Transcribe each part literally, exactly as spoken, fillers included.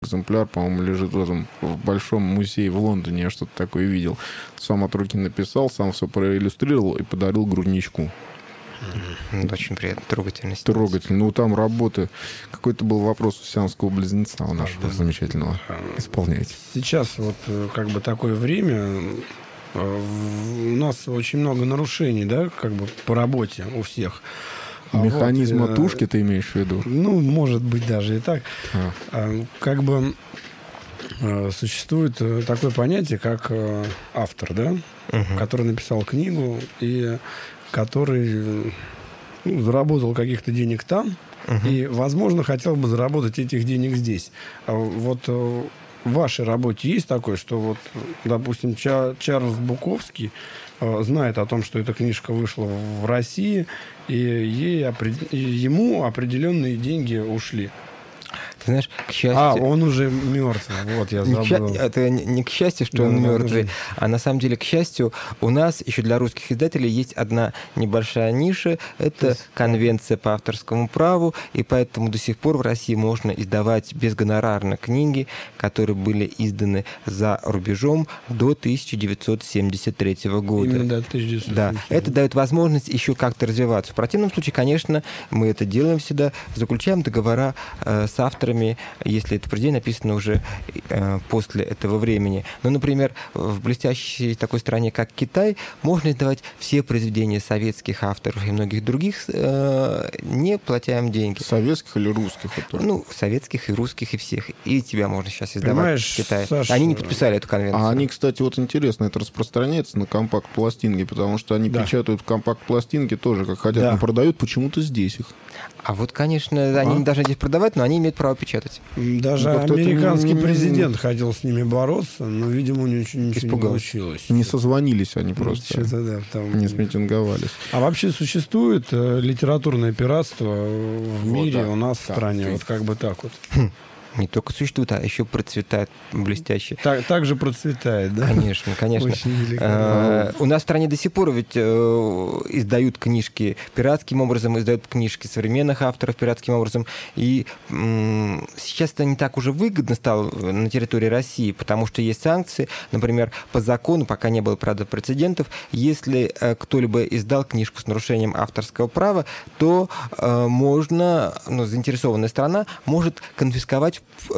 экземпляр, по-моему, лежит в этом в большом музее в Лондоне. Я что-то такое видел. Сам от руки написал, сам все проиллюстрировал и подарил грудничку. Mm-hmm. Очень приятно, трогательно. Трогательно. Ну, там работы. Какой-то был вопрос у сиамского близнеца у нашего да. замечательного. Исполняйте. Сейчас вот как бы такое время... У нас очень много нарушений, да, как бы по работе у всех. Механизма вот, тушки ты имеешь в виду? Ну, может быть, даже и так. А. Как бы существует такое понятие, как автор, да, угу. который написал книгу и который ну, заработал каких-то денег там угу. и, возможно, хотел бы заработать этих денег здесь. Вот в вашей работе есть такое, что вот, допустим, Ча- Чарльз Буковский э, знает о том, что эта книжка вышла в России, и, ей опред... и ему определенные деньги ушли? Ты знаешь, к счастью... А, он уже мертв. Вот, я забыл. Это не к счастью, что да, он да, мертвый, нужен. а на самом деле, к счастью, у нас еще для русских издателей есть одна небольшая ниша. Это есть... конвенция по авторскому праву, и поэтому до сих пор в России можно издавать безгонорарно книги, которые были изданы за рубежом до тысяча девятьсот семьдесят третьего года. Именно до тысяча девятьсот семьдесят третьего. Да, это дает возможность еще как-то развиваться. В противном случае, конечно, мы это делаем всегда, заключаем договора э, с авторами, если это произведение написано уже э, после этого времени. Ну, например, в блестящей такой стране, как Китай, можно издавать все произведения советских авторов и многих других, э, не платя им деньги. Советских или русских? Это? Ну, советских и русских, и всех. И тебя можно сейчас издавать Понимаешь, в Китае. Саша... Они не подписали эту конвенцию. А они, кстати, вот интересно, это распространяется на компакт-пластинки, потому что они да. печатают компакт-пластинки тоже, как хотят, да. но продают почему-то здесь их. А вот, конечно, они а? не должны здесь продавать, но они имеют право печатать. Даже ну, американский не, президент не... хотел с ними бороться, но, видимо, у него ничего, ничего не получилось. Не созвонились они просто. Да, там... Не смитинговались. А вообще существует э, литературное пиратство в вот мире, да. у нас так, в стране? Так. Вот как бы так вот. Не только существует, а еще процветает блестяще. Так, так же процветает, да? Конечно, конечно. А, у нас в стране до сих пор ведь э, издают книжки пиратским образом, издают книжки современных авторов пиратским образом. И м- сейчас это не так уже выгодно стало на территории России, потому что есть санкции. Например, по закону, пока не было, правда, прецедентов, если э, кто-либо издал книжку с нарушением авторского права, то э, можно, ну, заинтересованная сторона может конфисковать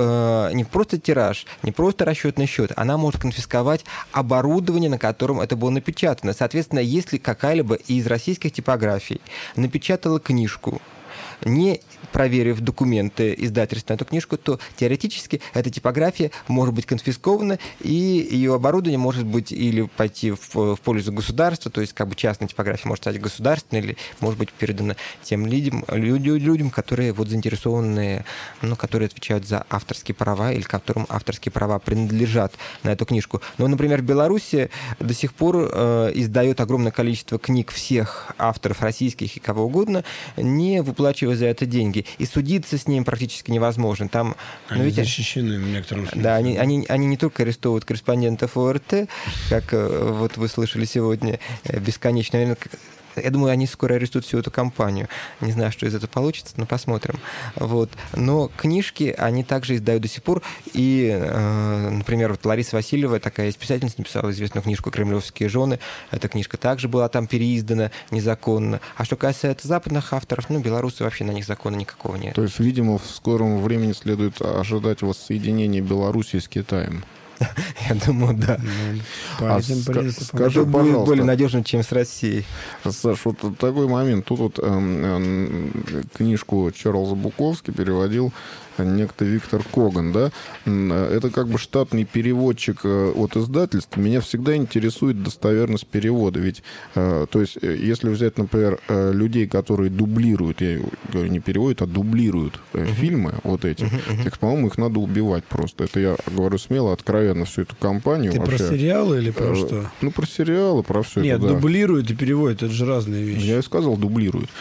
не просто тираж, не просто расчетный счет, она может конфисковать оборудование, на котором это было напечатано. Соответственно, если какая-либо из российских типографий напечатала книжку, не проверив документы издательства на эту книжку, то теоретически эта типография может быть конфискована, и ее оборудование может быть или пойти в, в пользу государства, то есть как бы частная типография может стать государственной, или может быть передана тем людям, людям которые вот заинтересованы, ну, которые отвечают за авторские права, или которым авторские права принадлежат на эту книжку. Но, например, в Беларуси до сих пор э, издает огромное количество книг всех авторов российских и кого угодно, не выплачивая за это деньги. И судиться с ним практически невозможно. Там, они ну, ведь, защищены в некотором смысле. Да, они, они, они не только арестовывают корреспондентов ОРТ, как вот вы слышали сегодня, бесконечно. Я думаю, они скоро арестуют всю эту компанию. Не знаю, что из этого получится, но посмотрим. Вот. Но книжки они также издают до сих пор. И, э, например, вот Лариса Васильева, такая есть писательница, написала известную книжку «Кремлевские жены». Эта книжка также была там переиздана незаконно. А что касается западных авторов, ну, белорусы вообще на них закона никакого нет. То есть, видимо, в скором времени следует ожидать воссоединения Белоруссии с Китаем. Я думаю, да. Ну, по а этим ска- принципам. Скажи, это будет более надежным, чем с Россией. Саш, вот такой момент. Тут вот э, э, книжку Чарльза Буковски переводил некто Виктор Коган, да? Это как бы штатный переводчик от издательства. Меня всегда интересует достоверность перевода. Ведь, э, то есть, если взять, например, людей, которые дублируют, я говорю, не переводят, а дублируют uh-huh. фильмы вот эти, uh-huh. так, по-моему, их надо убивать просто. Это я говорю смело, откровенно, всю эту компанию. Ты вообще. Про сериалы или про э, что? Ну, про сериалы, про все Нет, это, да. дублируют и переводят, это же разные вещи. Я и сказал, дублируют.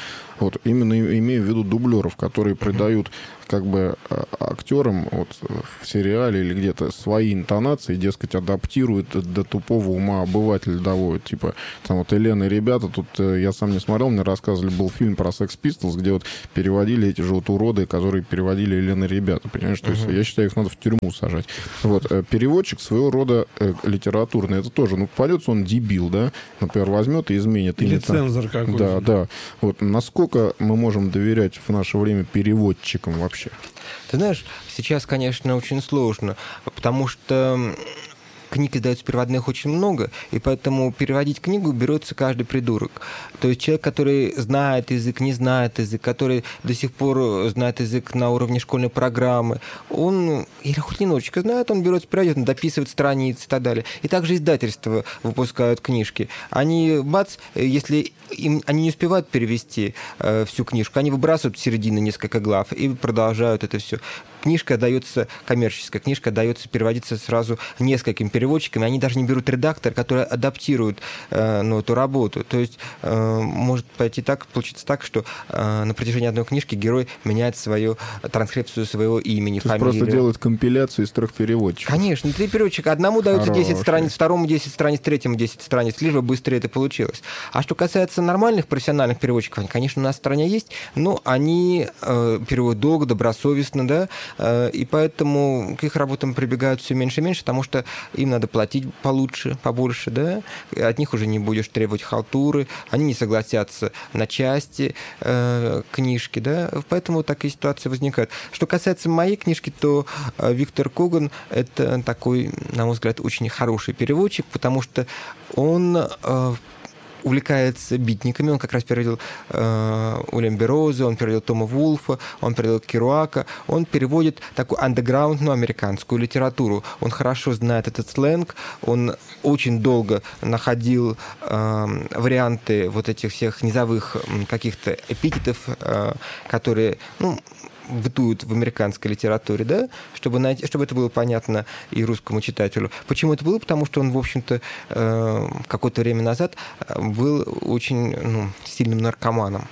Вот, именно имею в виду дублеров, которые придают как бы актерам вот, в сериале или где-то свои интонации, дескать, адаптируют до тупого ума обывателя доводят. Типа, там вот Елена и ребята, тут я сам не смотрел, мне рассказывали, был фильм про Sex Pistols, где вот переводили эти же вот уроды, которые переводили Елена и ребята, понимаешь? То есть uh-huh. я считаю, их надо в тюрьму сажать. Вот, переводчик своего рода литературный, это тоже, ну, попадется он дебил, да, например, возьмет и изменит. Или цензор какой-то. Да, да. Вот насколько мы можем доверять в наше время переводчикам вообще? Ты знаешь, сейчас, конечно, очень сложно, потому что книг издается переводных очень много, и поэтому переводить книгу берется каждый придурок. То есть человек, который знает язык, не знает язык, который до сих пор знает язык на уровне школьной программы, он, или хоть немножечко знает, он берется, переводит, он дописывает страницы и так далее. И также издательства выпускают книжки. Они, бац, если им, они не успевают перевести э, всю книжку, они выбрасывают в середину несколько глав и продолжают это все. Книжка дается, коммерческая книжка дается переводиться сразу нескольким переводчикам, и они даже не берут редактора, который адаптирует э, ну, эту работу. То есть э, может пойти так, получиться так, что э, на протяжении одной книжки герой меняет свою транскрипцию своего имени, То фамилию. Просто делают компиляцию из трех переводчиков. Конечно, три переводчика. Одному дается Хороший. десять страниц, второму десять страниц, третьему десять страниц, лишь бы быстрее это получилось. А что касается нормальных профессиональных переводчиков, они, конечно, у нас в стране есть, но они э, переводят долго, добросовестно, да, и поэтому к их работам прибегают все меньше и меньше, потому что им надо платить получше, побольше, да, от них уже не будешь требовать халтуры, они не согласятся на части э, книжки, да, поэтому такая ситуация возникает. Что касается моей книжки, то э, Виктор Коган – это такой, на мой взгляд, очень хороший переводчик, потому что он э, увлекается битниками. Он как раз переводил э, Уильяма Берроуза, он переводил Тома Вулфа, он переводил Керуака. Он переводит такую андеграундную американскую литературу. Он хорошо знает этот сленг, он очень долго находил э, варианты вот этих всех низовых каких-то эпитетов, э, которые, ну, бытуют в американской литературе, да, чтобы, найти, чтобы это было понятно и русскому читателю. Почему это было? Потому что он, в общем-то, э, какое-то время назад был очень ну, сильным наркоманом.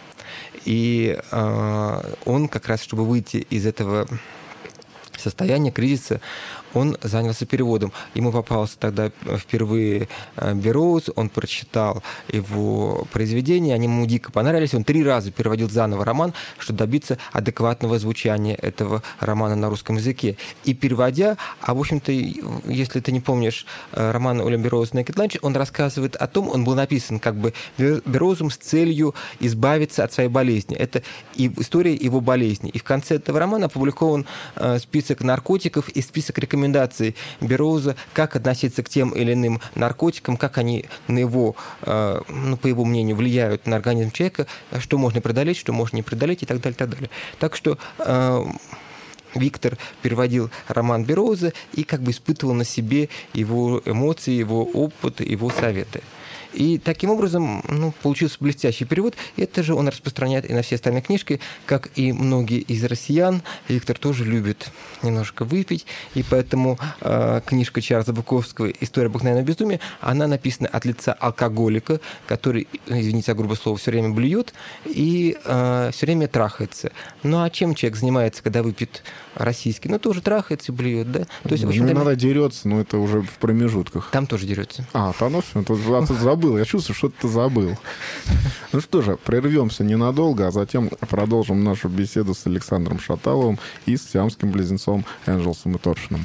И э, он как раз, чтобы выйти из этого состояния кризиса, он занялся переводом. Ему попался тогда впервые Берроуз, он прочитал его произведения, они ему дико понравились, он три раза переводил заново роман, чтобы добиться адекватного звучания этого романа на русском языке. И переводя, а в общем-то, если ты не помнишь роман Уильяма Берроуза «Naked Lunch», он рассказывает о том, он был написан как бы Берроузом с целью избавиться от своей болезни. Это и история его болезни. И в конце этого романа опубликован список наркотиков и список рекомендаций рекомендаций Берроуза, как относиться к тем или иным наркотикам, как они на его, ну, по его мнению, влияют на организм человека, что можно преодолеть, что можно не преодолеть и так далее, и так далее. Так что э, Виктор переводил роман Берроуза и как бы испытывал на себе его эмоции, его опыт, его советы. И таким образом ну, получился блестящий перевод. И это же он распространяет и на все остальные книжки, как и многие из россиян. Виктор тоже любит немножко выпить, и поэтому э, книжка Чарльза Буковского «История обыкновенного безумия», она написана от лица алкоголика, который, извините за грубое слово, все время блюет и э, все время трахается. Ну а чем человек занимается, когда выпьет российский? Ну тоже трахается и блюет, да? То есть, в общем, не там... надо дерется, но это уже в промежутках. Там тоже дерется. А, там это забыл. Я чувствую, что ты забыл. Ну что же, прервемся ненадолго, а затем продолжим нашу беседу с Александром Шаталовым и с сиамским близнецом Энджелсом и Торшином.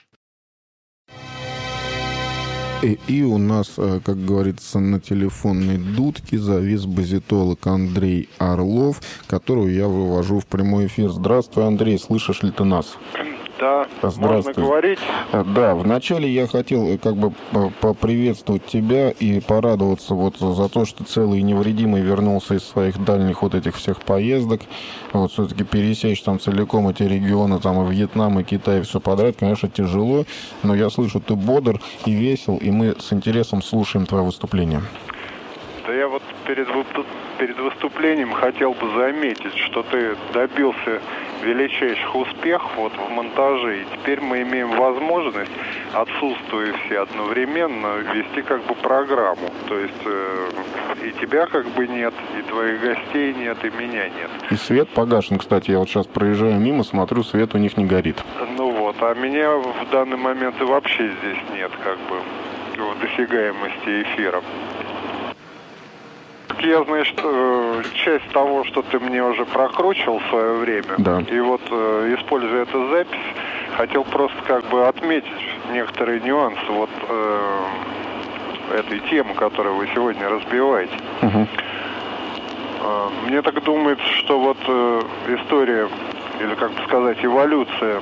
И, и у нас, как говорится, на телефонной дудке завис базитолог Андрей Орлов, которого я вывожу в прямой эфир. Здравствуй, Андрей, слышишь ли ты нас? Да, можно говорить. Да, вначале я хотел как бы поприветствовать тебя и порадоваться вот за то, что целый и невредимый вернулся из своих дальних вот этих всех поездок. Вот все-таки пересечь там целиком эти регионы, там и Вьетнам, и Китай, и все подряд, конечно, тяжело, но я слышу, ты бодр и весел, и мы с интересом слушаем твое выступление. Да я вот перед, перед выступлением хотел бы заметить, что ты добился величайших успехов вот в монтаже, и теперь мы имеем возможность, отсутствуя все одновременно, вести как бы программу. То есть э, и тебя как бы нет, и твоих гостей нет, и меня нет. И свет погашен, кстати, я вот сейчас проезжаю мимо, смотрю, свет у них не горит. Ну вот, а меня в данный момент и вообще здесь нет, как бы, в досягаемости эфира. Я, значит, часть того, что ты мне уже прокручивал в свое время, да. И вот, используя эту запись, хотел просто как бы отметить некоторые нюансы вот э, этой темы, которую вы сегодня разбиваете. Угу. Мне так думается, что вот э, история, или, как бы сказать, эволюция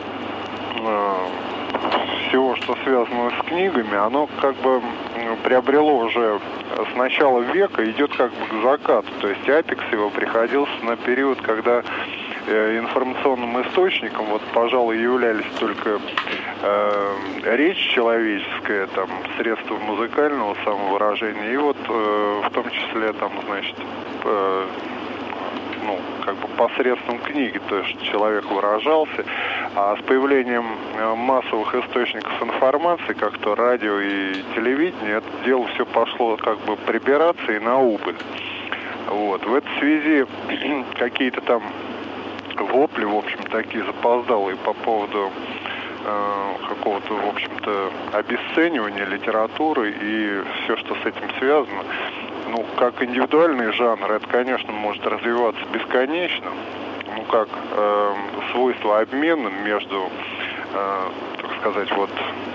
э, всего, что связано с книгами, оно как бы приобрело уже с начала века, идет как бы к закату. То есть апекс его приходился на период, когда э, информационным источником, вот, пожалуй, являлись только э, речь человеческая, там, средства музыкального самовыражения, и вот э, в том числе, там, значит, э, ну, как бы посредством книги, то есть человек выражался, а с появлением массовых источников информации, как то радио и телевидение, это дело все пошло как бы прибираться и на убыль. Вот. В этой связи какие-то там вопли, в общем, такие запоздалые по поводу э, какого-то, в общем-то, обесценивания литературы и все, что с этим связано. Ну, как индивидуальный жанр, это, конечно, может развиваться бесконечно. Ну, как э, свойство обмена между, э, так сказать, вот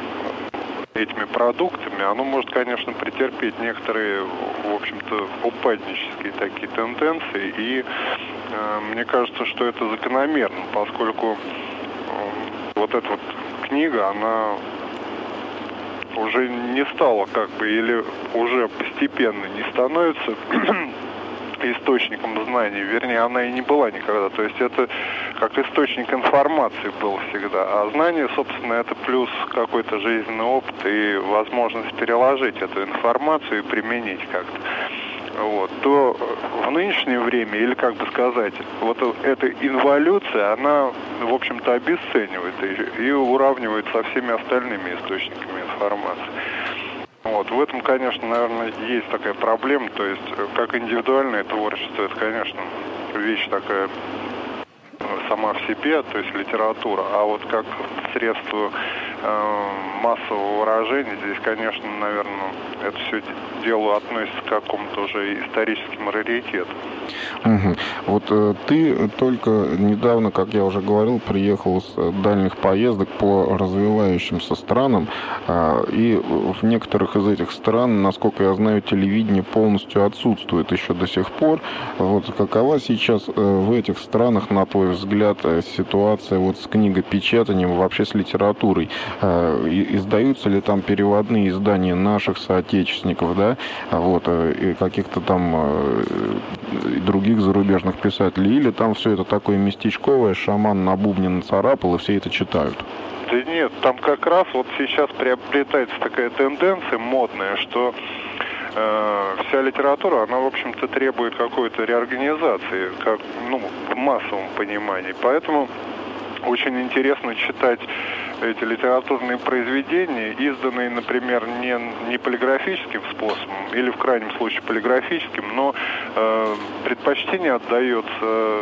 этими продуктами, оно может, конечно, претерпеть некоторые, в общем-то, упаднические такие тенденции. И э, мне кажется, что это закономерно, поскольку э, вот эта вот книга, она уже не стала как бы, или уже постепенно не становится источником знаний, вернее, она и не была никогда. То есть это как источник информации был всегда. А знание, собственно, это плюс какой-то жизненный опыт и возможность переложить эту информацию и применить как-то. Вот. То в нынешнее время, или как бы сказать, вот эта инволюция, она, в общем-то, обесценивает и, и уравнивает со всеми остальными источниками информации. Вот. В этом, конечно, наверное, есть такая проблема. То есть, как индивидуальное творчество, это, конечно, вещь такая сама в себе, то есть литература. А вот как средство э, массового выражения, здесь, конечно, наверное, это все дело относится к какому-то уже историческому раритету. Угу. Вот э, ты только недавно, как я уже говорил, приехал с дальних поездок по развивающимся странам, э, и в некоторых из этих стран, насколько я знаю, телевидение полностью отсутствует еще до сих пор. Вот какова сейчас э, в этих странах, на твой взгляд, ситуация вот с книгопечатанием, вообще с литературой? Э, издаются ли там переводные издания наших соотечественников, да, вот, э, и каких-то там э, других зарубежных писателей, или там все это такое местечковое, шаман на бубне нацарапал, и все это читают? Да нет, там как раз вот сейчас приобретается такая тенденция модная, что э, вся литература, она, в общем-то, требует какой-то реорганизации, как, ну, в массовом понимании. Поэтому очень интересно читать эти литературные произведения, изданные, например, не, не полиграфическим способом, или в крайнем случае полиграфическим, но э, предпочтение отдается, э,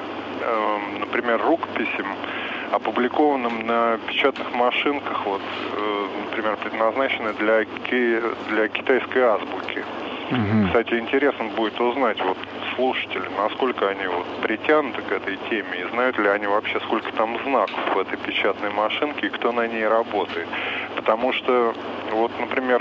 например, рукописям, опубликованным на печатных машинках, вот, э, например, предназначенные для, ки, для китайской азбуки. Mm-hmm. Кстати, интересно будет узнать вот слушатели, насколько они вот притянуты к этой теме, и знают ли они вообще, сколько там знаков в этой печатной машинке и кто на ней работает. Потому что, вот, например,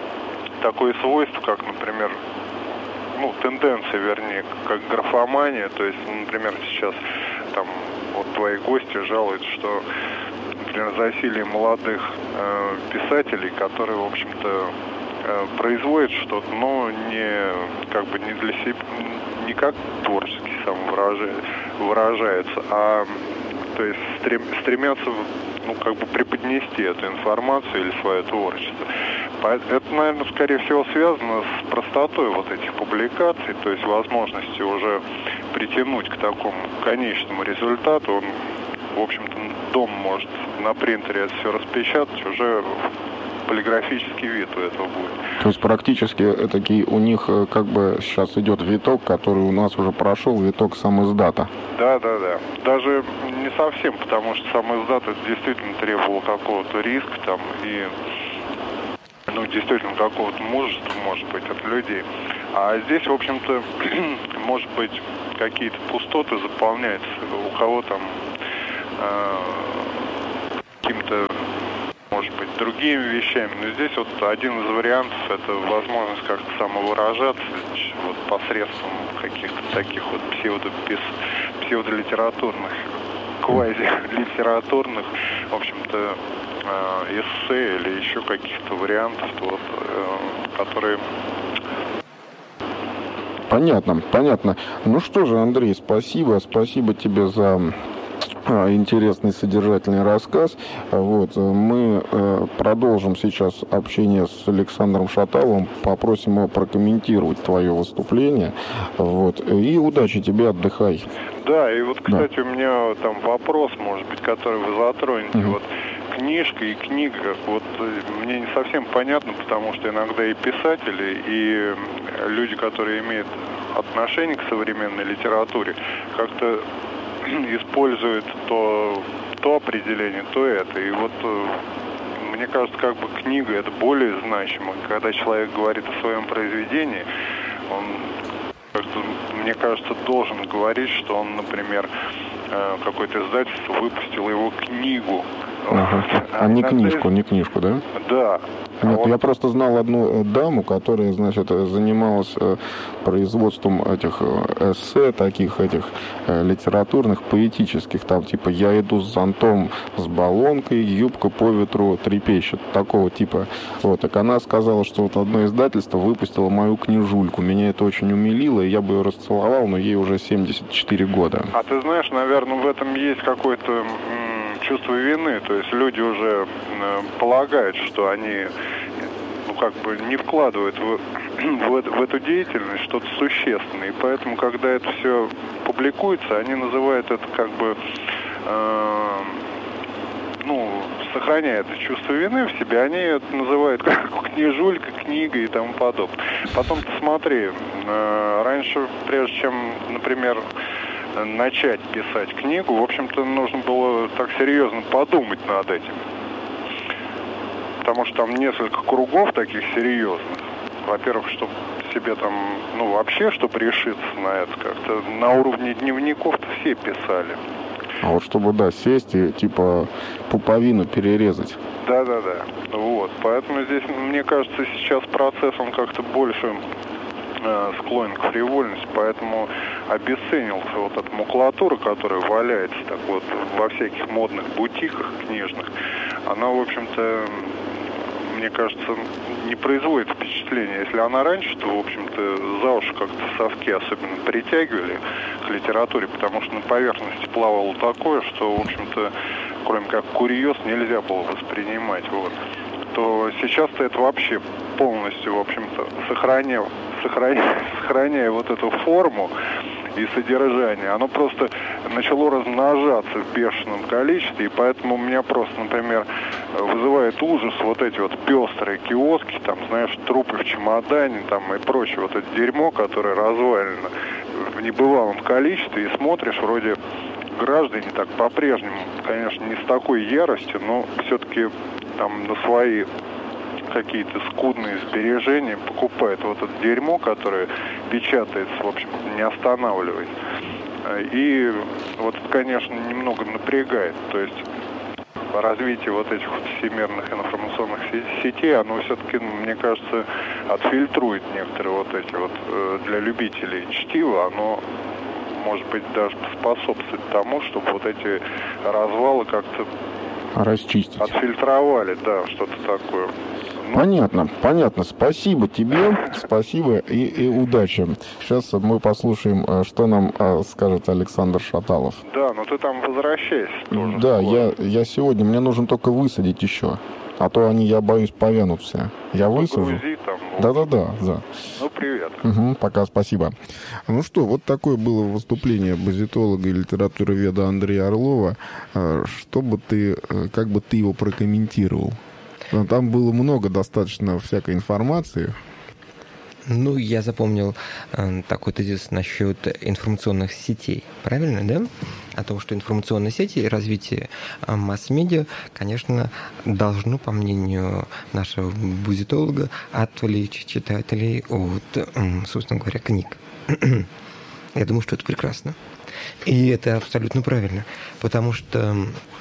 такое свойство, как, например, ну, тенденция, вернее, как графомания, то есть, например, сейчас там вот твои гости жалуются, что, например, засилие молодых э, писателей, которые, в общем-то, э, производят что-то, но не как бы не для себя, не как творчески самовыражаются, выражаются, а то есть стрем, стремятся ну, как бы преподнести эту информацию или свое творчество. Это, наверное, скорее всего связано с простотой вот этих публикаций, то есть возможностью уже притянуть к такому конечному результату. Он, в общем-то, дома может на принтере это все распечатать, уже полиграфический вид у этого будет. То есть практически такие у них как бы сейчас идет виток, который у нас уже прошел, виток сам издата. Да, да, да. Даже не совсем, потому что сам издат это действительно требовал какого-то риска там и, ну, действительно какого-то мужества, может быть, от людей. А здесь, в общем-то, может быть, какие-то пустоты заполняются у кого там э, каким-то, может быть, другими вещами. Но здесь вот один из вариантов — это возможность как-то самовыражаться вот посредством каких-то таких вот псевдопис, псевдолитературных, квази-литературных, в общем-то, эссе или еще каких-то вариантов, вот, которые... Понятно, понятно. Ну что же, Андрей, спасибо, спасибо тебе за интересный содержательный рассказ. Вот, мы э, продолжим сейчас общение с Александром Шаталовым, попросим его прокомментировать твое выступление. Вот, и удачи тебе, отдыхай. Да, и вот, кстати, да. У меня там вопрос, может быть, который вы затронете. Угу. Вот книжка и книга, вот мне не совсем понятно, потому что иногда и писатели, и люди, которые имеют отношение к современной литературе, как-то используют то, то определение, то это. И вот мне кажется, как бы книга это более значимо. Когда человек говорит о своем произведении, он, мне кажется, должен говорить, что он, например, какое-то издательство выпустило его книгу. Ага. А, а не книжку, не книжку, да? Да. Нет, а я он... просто знал одну даму, которая, значит, занималась производством этих эссе, таких этих литературных, поэтических, там типа «Я иду с зонтом, с баллонкой, юбка по ветру трепещет», такого типа. Вот, так она сказала, что вот одно издательство выпустило мою книжульку. Меня это очень умилило, и я бы ее расцеловал, но ей уже семьдесят четыре года. А ты знаешь, наверное, в этом есть какой-то чувство вины, то есть люди уже э, полагают, что они, ну, как бы не вкладывают в, в, в эту деятельность что-то существенное, и поэтому, когда это все публикуется, они называют это как бы, э, ну, сохраняя это чувство вины в себе, они это называют как книжулька, книга и тому подобное. Потом ты смотри, э, раньше, прежде чем, например, начать писать книгу, в общем-то, нужно было так серьезно подумать над этим. Потому что там несколько кругов таких серьезных. Во-первых, чтобы себе там, ну, вообще, чтобы решиться на это как-то, на уровне дневников-то все писали. А вот чтобы, да, сесть и, типа, пуповину перерезать. Да-да-да. Вот. Поэтому здесь, мне кажется, сейчас процесс, он как-то больше склонен к фривольности, поэтому обесценился вот эта макулатура, которая валяется так вот во всяких модных бутиках книжных. Она, в общем-то, мне кажется, не производит впечатления. Если она раньше, то, в общем-то, за уши как-то совки особенно притягивали к литературе, потому что на поверхности плавало такое, что, в общем-то, кроме как курьез, нельзя было воспринимать. Вот. То сейчас-то это вообще полностью, в общем-то, сохраняя, сохраняя, сохраняя вот эту форму и содержание, оно просто начало размножаться в бешеном количестве, и поэтому у меня просто, например, вызывает ужас вот эти вот пестрые киоски, там, знаешь, трупы в чемодане, там, и прочее, вот это дерьмо, которое развалено в небывалом количестве, и смотришь, вроде граждане так по-прежнему, конечно, не с такой яростью, но все-таки там на свои какие-то скудные сбережения покупает вот это дерьмо, которое печатается, в общем, не останавливаясь. И вот это, конечно, немного напрягает. То есть развитие вот этих вот всемирных информационных сетей, оно все-таки, мне кажется, отфильтрует некоторые вот эти вот для любителей чтива, оно, может быть, даже способствует тому, чтобы вот эти развалы как-то расчистить. Отфильтровали, да, что-то такое. Понятно, понятно. Спасибо тебе, спасибо и, и удачи. Сейчас мы послушаем, что нам скажет Александр Шаталов. Да, но ты там возвращайся тоже. Да, я, я сегодня, мне нужно только высадить еще. А то они, я боюсь, повянут все. Я ну, высажу. Грузи, там, ну... Да-да-да, да. Ну, привет. Угу, пока, спасибо. Ну что, вот такое было выступление базитолога и литературоведа Андрея Орлова. Что бы ты, как бы ты его прокомментировал? Там было много достаточно всякой информации. Ну, я запомнил э, такой тезис насчет информационных сетей. Правильно, да? О том, что информационные сети и развитие э, масс-медиа, конечно, должно, по мнению нашего бузитолога, отвлечь читателей от, э, собственно говоря, книг. Я думаю, что это прекрасно. И это абсолютно правильно. Потому что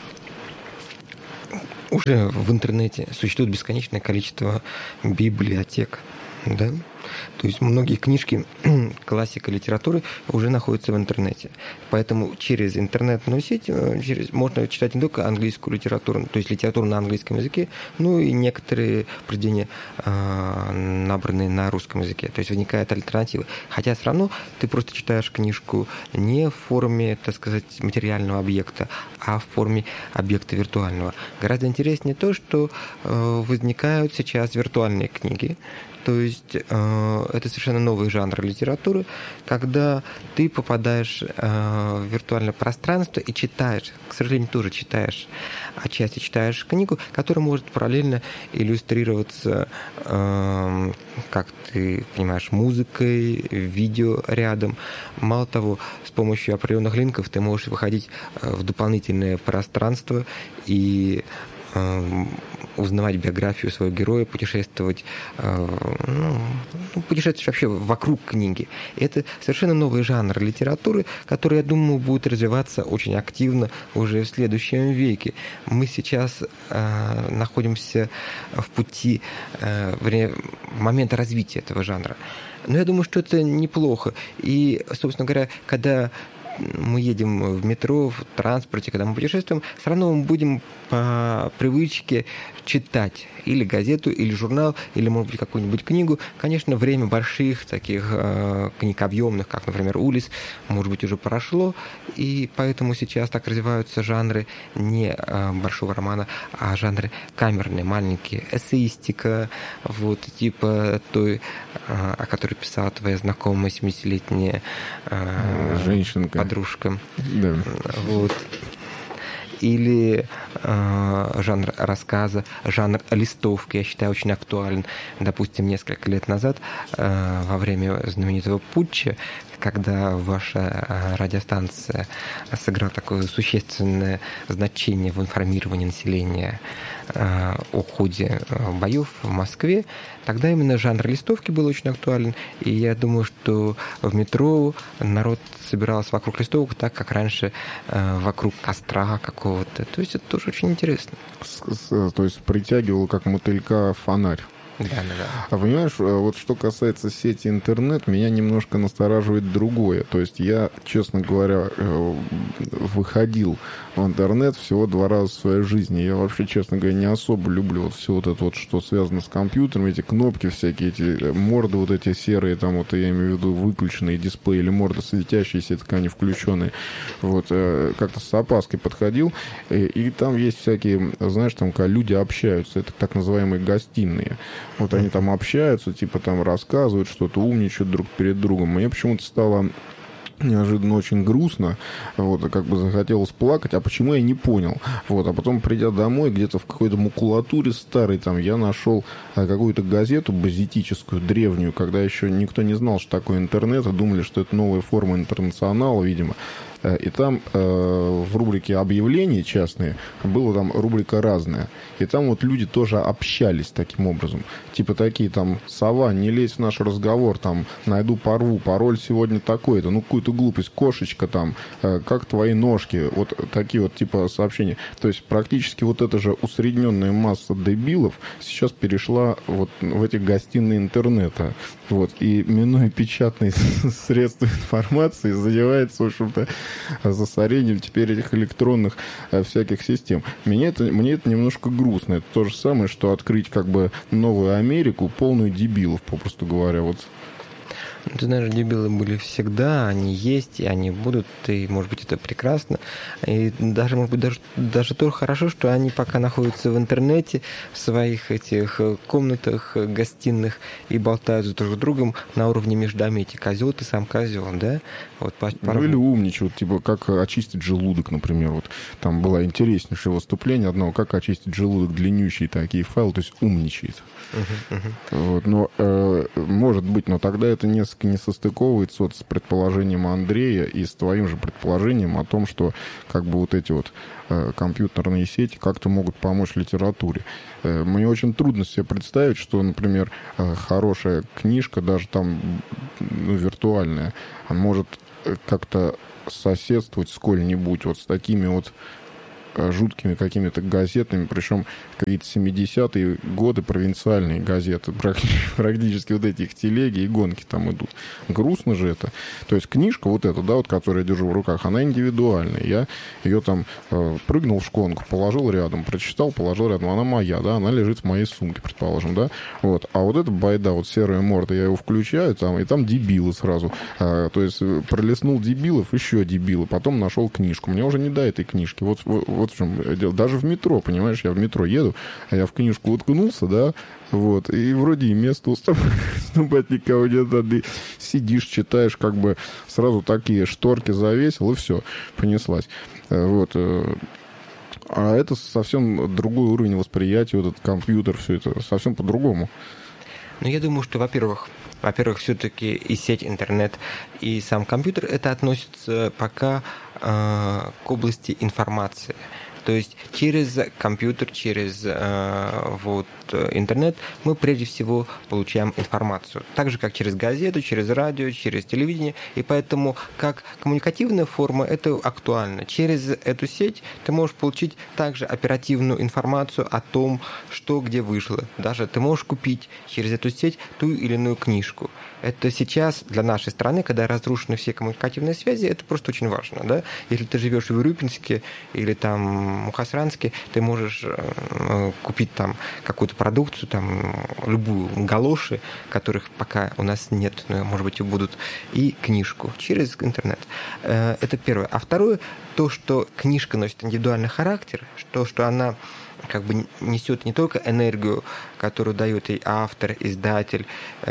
уже в интернете существует бесконечное количество библиотек. Да? То есть многие книжки классика литературы уже находятся в интернете. Поэтому через интернетную сеть через, можно читать не только английскую литературу, то есть литературу на английском языке, но и некоторые произведения, э, набранные на русском языке. То есть возникает альтернатива. Хотя все равно ты просто читаешь книжку не в форме, так сказать, материального объекта, а в форме объекта виртуального. Гораздо интереснее то, что э, возникают сейчас виртуальные книги. То есть э, это совершенно новый жанр литературы, когда ты попадаешь э, в виртуальное пространство и читаешь, к сожалению, тоже читаешь, отчасти читаешь книгу, которая может параллельно иллюстрироваться, э, как ты понимаешь, музыкой, видео рядом. Мало того, с помощью определенных линков ты можешь выходить в дополнительное пространство и узнавать биографию своего героя, путешествовать, ну, путешествовать вообще вокруг книги. Это совершенно новый жанр литературы, который, я думаю, будет развиваться очень активно уже в следующем веке. Мы сейчас э, находимся в пути, э, в момент развития этого жанра. Но я думаю, что это неплохо. И, собственно говоря, когда мы едем в метро, в транспорте, когда мы путешествуем, все равно мы будем по привычке читать или газету, или журнал, или, может быть, какую-нибудь книгу. Конечно, время больших таких э, книг объемных, как, например, «Улисс», может быть, уже прошло, и поэтому сейчас так развиваются жанры не э, большого романа, а жанры камерные, маленькие, эссеистика, вот, типа той, э, о которой писала твоя знакомая семидесятилетняя э, женщинка, подружка. Да. Вот. Или э, жанр рассказа, жанр листовки, я считаю, очень актуален. Допустим, несколько лет назад, э, во время знаменитого путча, когда ваша радиостанция сыграла такое существенное значение в информировании населения э, о ходе боев в Москве, тогда именно жанр листовки был очень актуален. И я думаю, что в метро народ собирался вокруг листовок так, как раньше э, вокруг костра какого-то. То есть это тоже очень интересно. То есть притягивал как мотылька фонарь. Да, да, да. А понимаешь, вот что касается сети интернет, меня немножко настораживает другое. То есть я, честно говоря, выходил в интернет всего два раза в своей жизни. Я вообще, честно говоря, не особо люблю вот все вот это вот, что связано с компьютером, эти кнопки всякие, эти морды вот эти серые, там вот я имею в виду выключенные дисплеи или морды светящиеся, это они включенные. Вот как-то с опаской подходил, и, и там есть всякие, знаешь, там, когда люди общаются, это так называемые гостиные. Вот они там общаются, типа там рассказывают что-то, умничают друг перед другом. Мне почему-то стало неожиданно очень грустно, вот, как бы захотелось плакать, а почему я не понял. Вот, а потом, придя домой, где-то в какой-то макулатуре старой, там, я нашел какую-то газету базитическую, древнюю, когда еще никто не знал, что такое интернет, и думали, что это новая форма интернационала, видимо. И там э, в рубрике «Объявления частные» была там рубрика «Разная». И там вот люди тоже общались таким образом. Типа такие там: «Сова, не лезь в наш разговор, там, найду порву, пароль сегодня такой-то», ну, какую-то глупость, «Кошечка там, э, как твои ножки», вот такие вот типа сообщения. То есть практически вот эта же усредненная масса дебилов сейчас перешла вот в эти гостиные интернета. Вот. И, минуя печатные средства информации, задевается, в общем-то, засорением теперь этих электронных всяких систем. Мне это, мне это немножко грустно. Это то же самое, что открыть как бы новую Америку, полную дебилов, попросту говоря. Вот. Ты знаешь, дебилы были всегда, они есть, и они будут, и, может быть, это прекрасно. И даже, может быть, даже, даже то хорошо, что они пока находятся в интернете, в своих этих комнатах, гостиных, и болтают друг с другом на уровне междометий. Козел ты сам козел, да? Вот, по, по... Ну, или умничают, типа, как очистить желудок, например. Вот там было интереснейшее выступление одного, как очистить желудок, длиннющие такие файлы, то есть умничает. Uh-huh, uh-huh. Вот, но, э, может быть, но тогда это несколько не состыковывается вот с предположением Андрея и с твоим же предположением о том, что как бы вот эти вот э, компьютерные сети как-то могут помочь литературе. Э, мне очень трудно себе представить, что, например, э, хорошая книжка, даже там ну, виртуальная, она может как-то соседствовать сколь-нибудь вот с такими вот жуткими какими-то газетами, причем какие-то семидесятые годы провинциальные газеты, практически вот эти их телеги и гонки там идут. Грустно же это. То есть книжка вот эта, да, вот, которую я держу в руках, она индивидуальная. Я ее там э, прыгнул в шконку, положил рядом, прочитал, положил рядом. Она моя, да, она лежит в моей сумке, предположим, да. Вот. А вот эта байда, вот серая морда, я его включаю, там, и там дебилы сразу. А, то есть пролистнул дебилов, еще дебилы, потом нашел книжку. Мне уже не до этой книжки. Вот, вот Вот в чем дело. Даже в метро, понимаешь, я в метро еду, а я в книжку уткнулся, да, вот, и вроде и место уступать никого нет, а ты сидишь, читаешь, как бы сразу такие шторки завесил, и все, понеслась. Вот. А это совсем другой уровень восприятия, вот этот компьютер, все это совсем по-другому. Ну, я думаю, что, во-первых, во-первых, все-таки и сеть интернет, и сам компьютер, это относится пока э, к области информации. То есть через компьютер, через э, вот, интернет мы прежде всего получаем информацию. Так же, как через газету, через радио, через телевидение. И поэтому как коммуникативная форма это актуально. Через эту сеть ты можешь получить также оперативную информацию о том, что где вышло. Даже ты можешь купить через эту сеть ту или иную книжку. Это сейчас для нашей страны, когда разрушены все коммуникативные связи, это просто очень важно. Да? Если ты живешь в Урюпинске или там Мухосранске, ты можешь э, купить там какую-то продукцию, там любую, галоши, которых пока у нас нет, но, может быть, и будут, и книжку через интернет. Э, это первое. А второе, то, что книжка носит индивидуальный характер, то, что она как бы несет не только энергию, которую дает ей автор, издатель,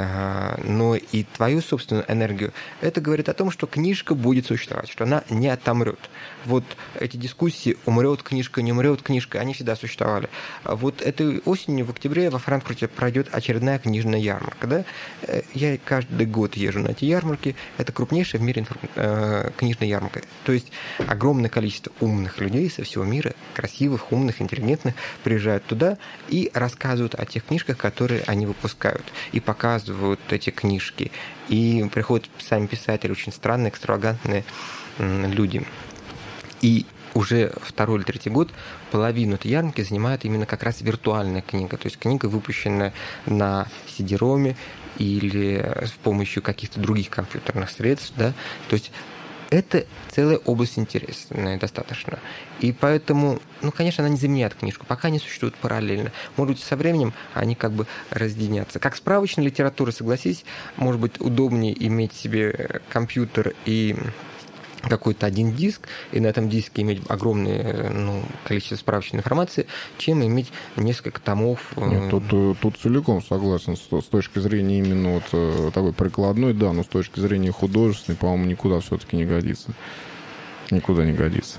но и твою собственную энергию. Это говорит о том, что книжка будет существовать, что она не отомрет. Вот эти дискуссии, умрет книжка, не умрет книжка, они всегда существовали. Вот этой осенью в октябре во Франкфурте пройдет очередная книжная ярмарка. Да? Я каждый год езжу на эти ярмарки. Это крупнейшая в мире книжная ярмарка. То есть огромное количество умных людей со всего мира, красивых, умных, интеллигентных, приезжают туда и рассказывают о тех книжках, которые они выпускают, и показывают эти книжки. И приходят сами писатели, очень странные, экстравагантные люди. И уже второй или третий год половину этой ярмарки занимает именно как раз виртуальная книга, то есть книга, выпущенная на си ди-роме или с помощью каких-то других компьютерных средств, да, то есть это целая область интересная достаточно. И поэтому, ну, конечно, она не заменяет книжку. Пока они существуют параллельно. Может быть, со временем они как бы разъединятся. Как справочная литература, согласись, может быть, удобнее иметь себе компьютер и какой-то один диск, и на этом диске иметь огромное ну, количество справочной информации, чем иметь несколько томов. Нет, тут, тут целиком согласен. С, с точки зрения именно вот такой прикладной, да, но с точки зрения художественной, по-моему, никуда все-таки не годится. Никуда не годится.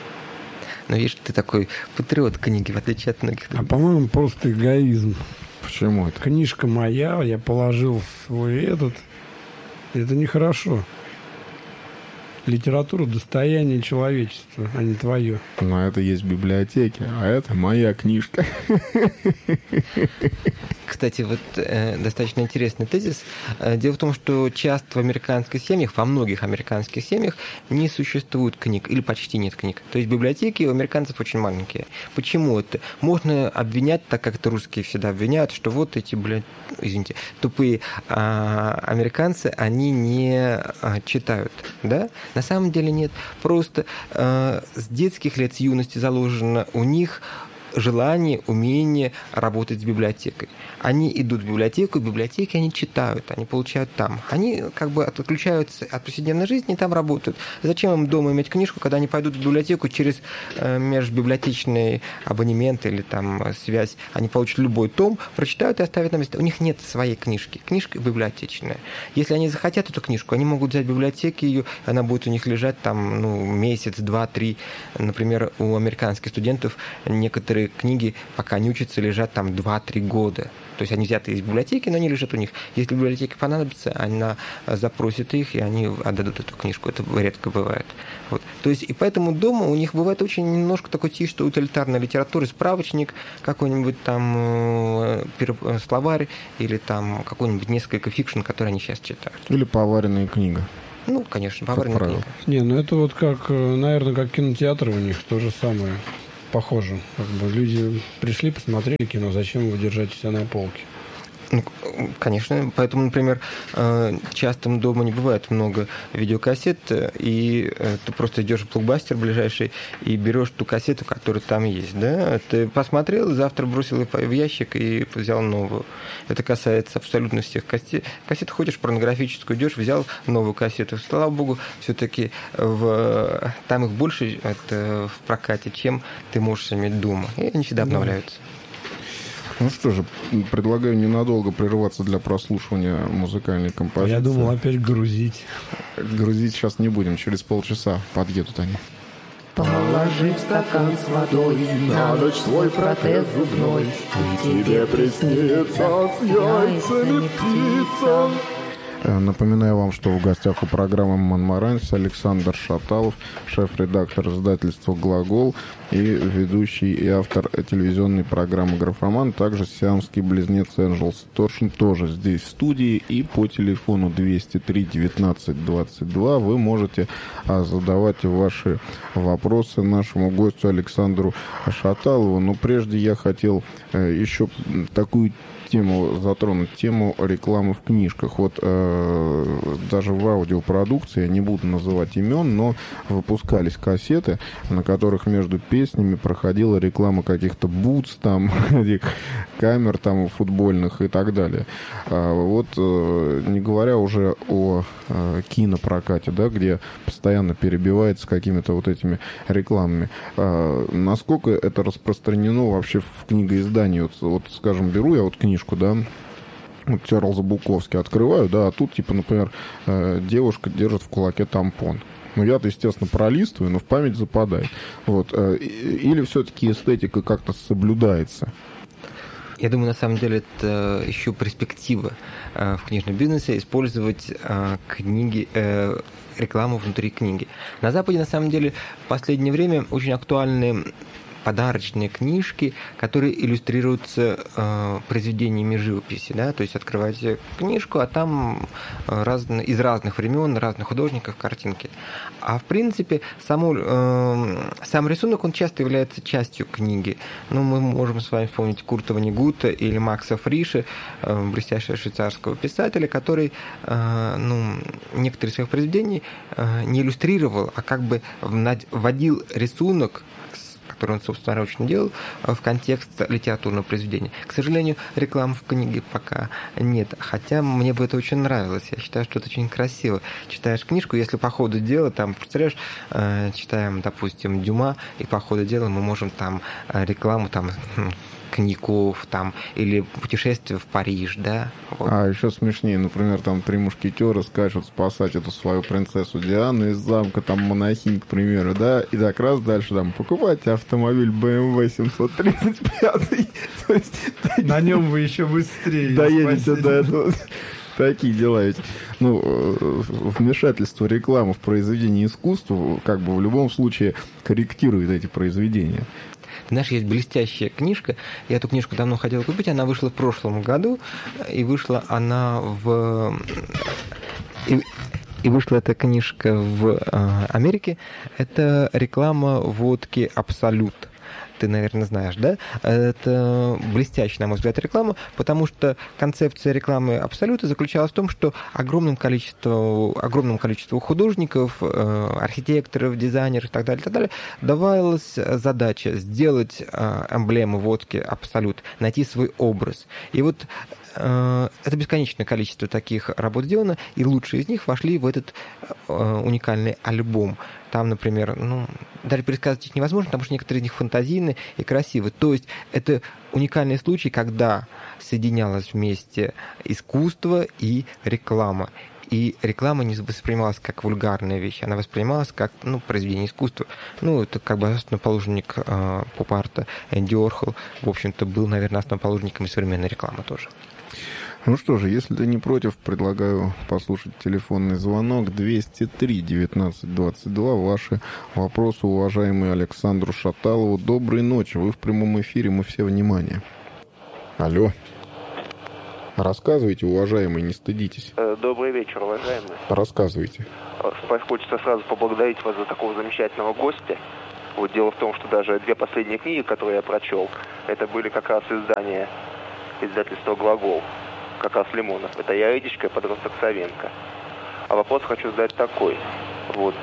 Но видишь, ты такой патриот книги, в отличие от многих. А, по-моему, просто эгоизм. Почему это? Книжка моя, я положил в свой этот. Это нехорошо. Литература — достояние человечества, а не твое. Но это есть в библиотеке, а это моя книжка. Кстати, вот э, достаточно интересный тезис. Дело в том, что часто в американских семьях, во многих американских семьях не существует книг, или почти нет книг. То есть библиотеки у американцев очень маленькие. Почему это? Можно обвинять, так как это русские всегда обвиняют, что вот эти, блядь, извините, тупые а, американцы, они не а, читают, да? На самом деле нет. Просто э, с детских лет, с юности заложено у них желание, умение работать с библиотекой. Они идут в библиотеку, в библиотеке они читают, они получают там. Они как бы отключаются от повседневной жизни и там работают. Зачем им дома иметь книжку, когда они пойдут в библиотеку через э, межбиблиотечный абонемент или там связь, они получат любой том, прочитают и оставят на месте. У них нет своей книжки. Книжка библиотечная. Если они захотят эту книжку, они могут взять в библиотеке ее, она будет у них лежать там ну, месяц, два, три. Например, у американских студентов некоторые книги, пока они учатся, лежат там два-три года. То есть они взяты из библиотеки, но они лежат у них. Если в библиотеке понадобится, она запросит их, и они отдадут эту книжку. Это редко бывает. Вот. То есть, и поэтому дома у них бывает очень немножко такой чисто утилитарной литературы, справочник, какой-нибудь там э, словарь, или там какой-нибудь несколько фикшн, которые они сейчас читают. Или поваренная книга. Ну, конечно, поваренная книга. Не, ну это вот как, наверное, как кинотеатры у них, то же самое. Похоже. Как бы люди пришли, посмотрели кино, зачем его держать у себя на полке? Ну, конечно, поэтому, например, часто дома не бывает много видеокассет, и ты просто идешь в блокбастер ближайший и берешь ту кассету, которая там есть, да? Ты посмотрел, завтра бросил ее в ящик и взял новую. Это касается абсолютно всех кассет. Кассет ходишь порнографическую, идешь, взял новую кассету. Слава богу, все-таки в... там их больше это в прокате, чем ты можешь иметь дома. И они всегда обновляются. Ну что же, предлагаю ненадолго прерваться для прослушивания музыкальной композиции. Я думал опять грузить. Грузить сейчас не будем, через полчаса подъедут они. Положи в стакан с водой на ночь свой протез зубной, и тебе приснится с яйцами птица. Напоминаю вам, что в гостях у программы «Монмаранс» Александр Шаталов, шеф-редактор издательства «Глагол» и ведущий и автор телевизионной программы «Графоман», также сиамский близнец Энджел Сторшин тоже здесь в студии, и по телефону двести три девятнадцать двадцать два вы можете задавать ваши вопросы нашему гостю Александру Шаталову. Но прежде я хотел еще такую тему затронуть, тему рекламы в книжках. Вот э, даже в аудиопродукции, я не буду называть имен, но выпускались кассеты, на которых между песнями проходила реклама каких-то бутс, там, камер там футбольных и так далее. А вот э, не говоря уже о э, кинопрокате, да, где постоянно перебивается какими-то вот этими рекламами. А насколько это распространено вообще в книгоиздании? Вот, вот, скажем, беру я вот книжку, да, вот Чарльза Буковски открываю, да, а тут, типа, например, э, девушка держит в кулаке тампон. Ну, я-то, естественно, пролистываю, но в память западает. Вот. Э, или все-таки эстетика как-то соблюдается? Я думаю, на самом деле, это еще перспектива э, в книжном бизнесе использовать э, книги, э, рекламу внутри книги. На Западе, на самом деле, в последнее время очень актуальны подарочные книжки, которые иллюстрируются э, произведениями живописи, да, то есть открываете книжку, а там разные, из разных времен, разных художников картинки. А в принципе само, э, сам рисунок, он часто является частью книги. Ну, мы можем с вами вспомнить Курта Воннегута или Макса Фриша, э, блестящего швейцарского писателя, который э, ну, некоторые из своих произведений э, не иллюстрировал, а как бы вводил рисунок, который он собственноручно делал, в контекст литературного произведения. К сожалению, рекламы в книге пока нет, хотя мне бы это очень нравилось. Я считаю, что это очень красиво. Читаешь книжку, если по ходу дела, там, представляешь, э, читаем, допустим, Дюма, и по ходу дела мы можем там рекламу, там, коньяков, там, или путешествие в Париж, да. Вот. А еще смешнее, например, там три мушкетера скачут спасать эту свою принцессу Диану из замка, там, монахинь, к примеру, да, и так раз дальше там покупайте автомобиль бэ эм вэ семьсот тридцать пять. На нем вы еще быстрее доедете до этого. Такие дела ведь. Ну, вмешательство рекламы в произведение искусства как бы в любом случае корректирует эти произведения. Знаешь, есть блестящая книжка. Я эту книжку давно хотел купить. Она вышла в прошлом году. И вышла она в... И, и вышла эта книжка в Америке. Это реклама водки «Абсолют». ты, наверное, знаешь, да? Это блестящая, на мой взгляд, реклама, потому что концепция рекламы Абсолюта заключалась в том, что огромному количеству, огромному количеству художников, архитекторов, дизайнеров и так далее, и так далее давалась задача сделать эмблему водки Абсолют, найти свой образ. И вот это бесконечное количество таких работ сделано, и лучшие из них вошли в этот уникальный альбом. Там, например, ну, даже пересказать их невозможно, потому что некоторые из них фантазийны и красивы. То есть это уникальный случай, когда соединялось вместе искусство и реклама. И реклама не воспринималась как вульгарная вещь, она воспринималась как, ну, произведение искусства. Ну, это как бы основоположник э, поп-арта Энди Уорхол, в общем-то, был, наверное, основоположником и современной рекламы тоже. Ну что же, если ты не против, предлагаю послушать телефонный звонок двести три девятнадцать двадцать два. Ваши вопросы, уважаемый Александру Шаталову. Доброй ночи, вы в прямом эфире, мы все внимание. Алло. Рассказывайте, уважаемый, не стыдитесь. Добрый вечер, уважаемый. Рассказывайте. Хочется сразу поблагодарить вас за такого замечательного гостя. Вот дело в том, что даже две последние книги, которые я прочел, это были как раз издания издательства «Глагол», как раз Лимонов. Это «Я Эдичка» и «Подросток Савенко». А вопрос хочу задать такой. Вот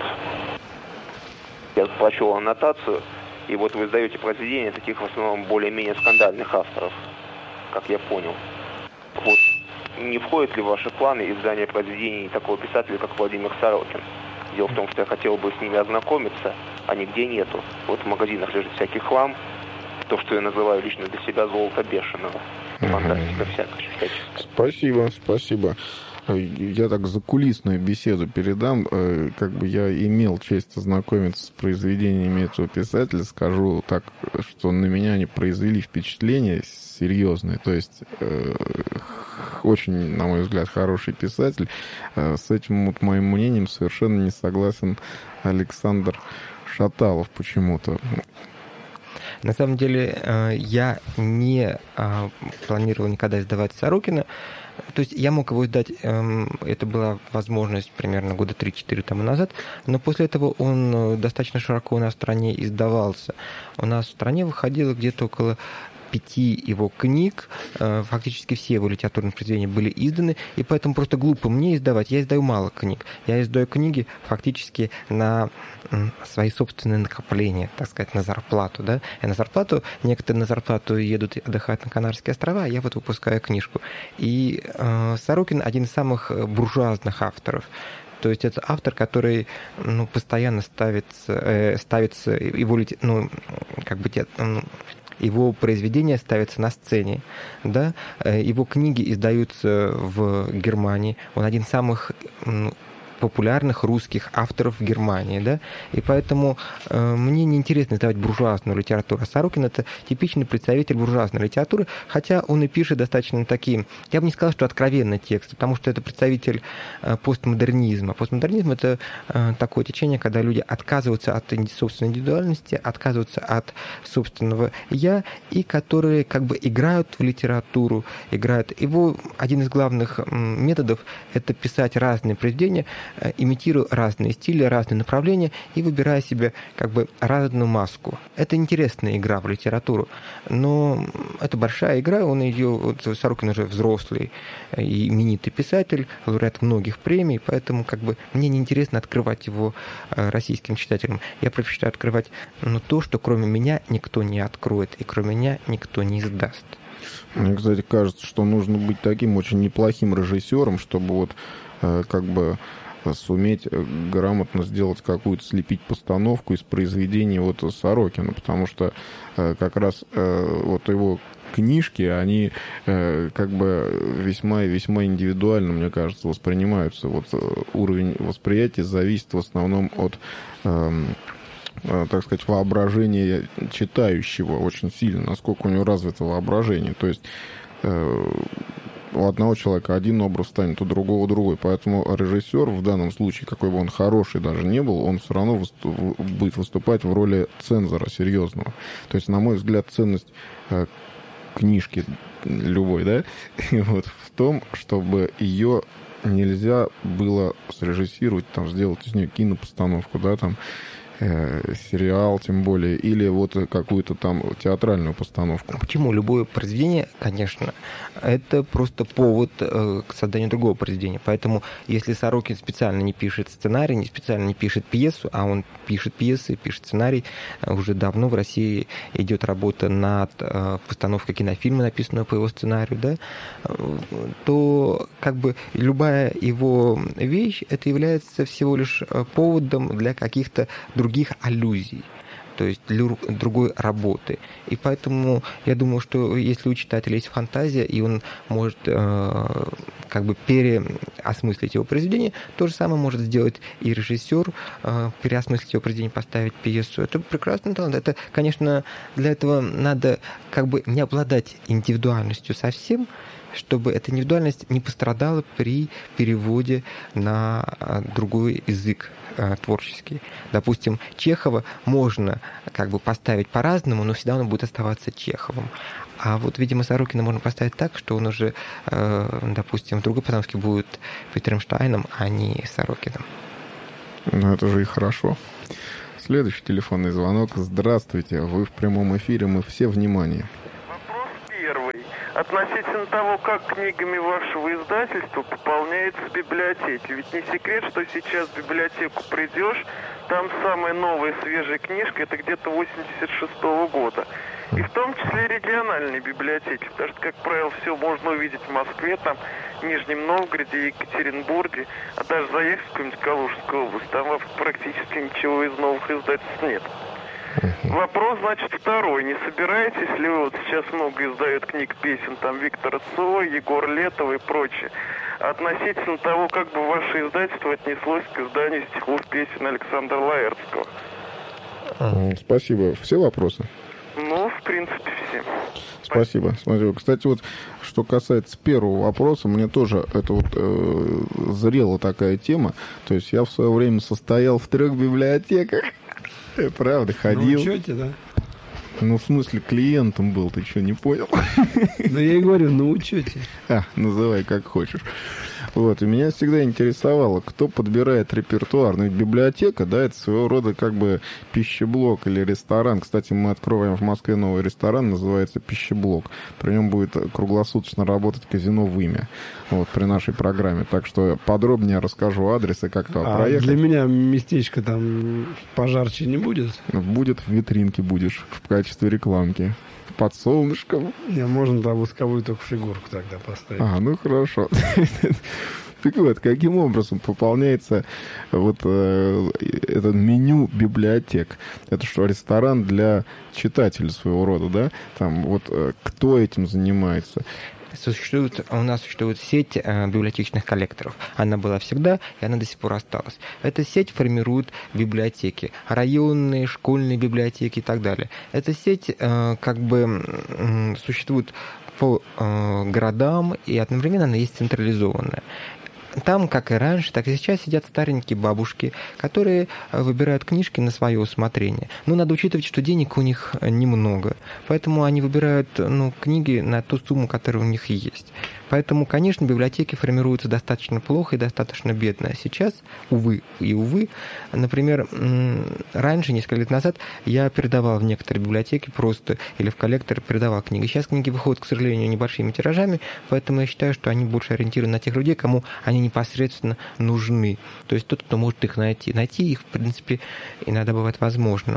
я прочел аннотацию, и вот вы издаете произведения таких в основном более-менее скандальных авторов, как я понял. Вот не входит ли в ваши планы издание произведений такого писателя, как Владимир Сорокин? Дело в том, что я хотел бы с ними ознакомиться, а нигде нету. Вот в магазинах лежит всякий хлам, то, что я называю лично для себя золото бешеного. Фантастика всякая. Спасибо, спасибо. Я так закулисную беседу передам. Как бы я имел честь ознакомиться с произведениями этого писателя. Скажу так, что на меня они произвели впечатление серьезное. То есть очень, на мой взгляд, хороший писатель. С этим вот моим мнением совершенно не согласен Александр Шаталов почему-то. На самом деле, я не планировал никогда издавать Сорокина. То есть я мог его издать, это была возможность примерно года три-четыре тому назад, но после этого он достаточно широко у нас в стране издавался. У нас в стране выходило где-то около пяти его книг, фактически все его литературные произведения были изданы, и поэтому просто глупо мне издавать. Я издаю мало книг. Я издаю книги фактически на свои собственные накопления, так сказать, на зарплату. Да? Я на зарплату, некоторые на зарплату едут отдыхать на Канарские острова, а я вот выпускаю книжку. И э, Сорокин один из самых буржуазных авторов. То есть это автор, который, ну, постоянно ставится, э, ставится его, ну, как бы, ну, его произведения ставятся на сцене, да? Его книги издаются в Германии. Он один из самых популярных русских авторов в Германии, да, и поэтому э, мне неинтересно издавать буржуазную литературу. Сорокин — это типичный представитель буржуазной литературы, хотя он и пишет достаточно такие, я бы не сказал, что откровенный текст, потому что это представитель э, постмодернизма. Постмодернизм — это э, такое течение, когда люди отказываются от собственной индивидуальности, отказываются от собственного «я», и которые как бы играют в литературу, играют. Его один из главных методов — это писать разные произведения, имитируя разные стили, разные направления и выбирая себе как бы разную маску. Это интересная игра в литературу, но это большая игра, он ее, вот, Сорокин уже взрослый и именитый писатель, лауреат многих премий, поэтому как бы мне неинтересно открывать его российским читателям. Я предпочитаю открывать, ну, то, что кроме меня никто не откроет и кроме меня никто не издаст. Мне, кстати, кажется, что нужно быть таким очень неплохим режиссером, чтобы вот как бы суметь грамотно сделать какую-то, слепить постановку из произведений вот Сорокина, потому что как раз вот его книжки, они как бы весьма и весьма индивидуально, мне кажется, воспринимаются. Вот уровень восприятия зависит в основном от, так сказать, воображения читающего очень сильно, насколько у него развито воображение. То есть у одного человека один образ станет, у другого другой. Поэтому режиссер в данном случае, какой бы он хороший даже не был, он все равно выступ, будет выступать в роли цензора серьезного. То есть, на мой взгляд, ценность э, книжки любой, да, вот, в том, чтобы ее нельзя было срежиссировать, там, сделать из нее кинопостановку, да, там, э, сериал, тем более, или вот какую-то там театральную постановку? Почему? Любое произведение, конечно, это просто повод э, к созданию другого произведения. Поэтому, если Сорокин специально не пишет сценарий, не специально не пишет пьесу, а он пишет пьесы, пишет сценарий, уже давно в России идет работа над э, постановкой кинофильма, написанного по его сценарию, да, то как бы любая его вещь, это является всего лишь поводом для каких-то других аллюзий, то есть для другой работы. И поэтому я думаю, что если у читателя есть фантазия, и он может э, как бы переосмыслить его произведение, то же самое может сделать и режиссер, э, переосмыслить его произведение, поставить пьесу. Это прекрасный талант. Это, конечно, для этого надо как бы не обладать индивидуальностью совсем, чтобы эта индивидуальность не пострадала при переводе на другой язык э, творческий. Допустим, Чехова можно как бы поставить по-разному, но всегда он будет оставаться Чеховым. А вот, видимо, Сорокина можно поставить так, что он уже, э, допустим, в другой постановке будет Петром Штайном, а не Сорокиным. Ну, это же и хорошо. Следующий телефонный звонок. Здравствуйте, вы в прямом эфире, мы все внимание. Относительно того, как книгами вашего издательства пополняется библиотеки. Ведь не секрет, что сейчас в библиотеку придешь, там самая новая свежая книжка, это где-то восемьдесят шестого года. И в том числе региональные библиотеки, потому что, как правило, все можно увидеть в Москве, там, в Нижнем Новгороде, Екатеринбурге, а даже заехать в какую-нибудь Калужскую область, там практически ничего из новых издательств нет. Вопрос, значит, второй. Не собираетесь ли вы, вот сейчас много издают книг, песен, там, Виктора Цоя, Егор Летова и прочее, относительно того, как бы ваше издательство отнеслось к изданию стихов, песен Александра Лаэртского? Спасибо. Все вопросы? Ну, в принципе, все. Спасибо. Спасибо. Кстати, вот, что касается первого вопроса, мне тоже это вот э, зрела такая тема. То есть я в свое время состоял в трех библиотеках. Правда, ходил. На учете, да? Ну, в смысле, клиентом был, ты что, не понял? Да я и говорю, на учете. А, называй как хочешь. Вот, и меня всегда интересовало, кто подбирает репертуар. Ну, ведь библиотека, да, это своего рода как бы пищеблок или ресторан. Кстати, мы откроем в Москве новый ресторан, называется «Пищеблок». При нем будет круглосуточно работать казино «Вымя», вот, при нашей программе. Так что подробнее расскажу адрес и как туда а проехать. Для меня местечко там пожарче не будет? Будет, в витринке будешь, в качестве рекламки. Под солнышком. Не, можно там восковую только фигурку тогда поставить. А, ну хорошо. Так вот, каким образом пополняется вот э, это меню библиотек? Это что, ресторан для читателей своего рода, да? Там вот э, кто этим занимается? Существует, у нас существует сеть э, библиотечных коллекторов. Она была всегда, и она до сих пор осталась. Эта сеть формирует библиотеки, районные, школьные библиотеки и так далее. Эта сеть э, как бы э, существует по э, городам, и одновременно она есть централизованная. Там, как и раньше, так и сейчас сидят старенькие бабушки, которые выбирают книжки на свое усмотрение. Но надо учитывать, что денег у них немного. Поэтому они выбирают ну, книги на ту сумму, которая у них есть. Поэтому, конечно, библиотеки формируются достаточно плохо и достаточно бедно. А сейчас, увы и увы, например, раньше, несколько лет назад, я передавал в некоторые библиотеки просто, или в коллектор передавал книги. Сейчас книги выходят, к сожалению, небольшими тиражами, поэтому я считаю, что они больше ориентированы на тех людей, кому они непосредственно нужны. То есть тот, кто может их найти. Найти их, в принципе, иногда бывает возможно.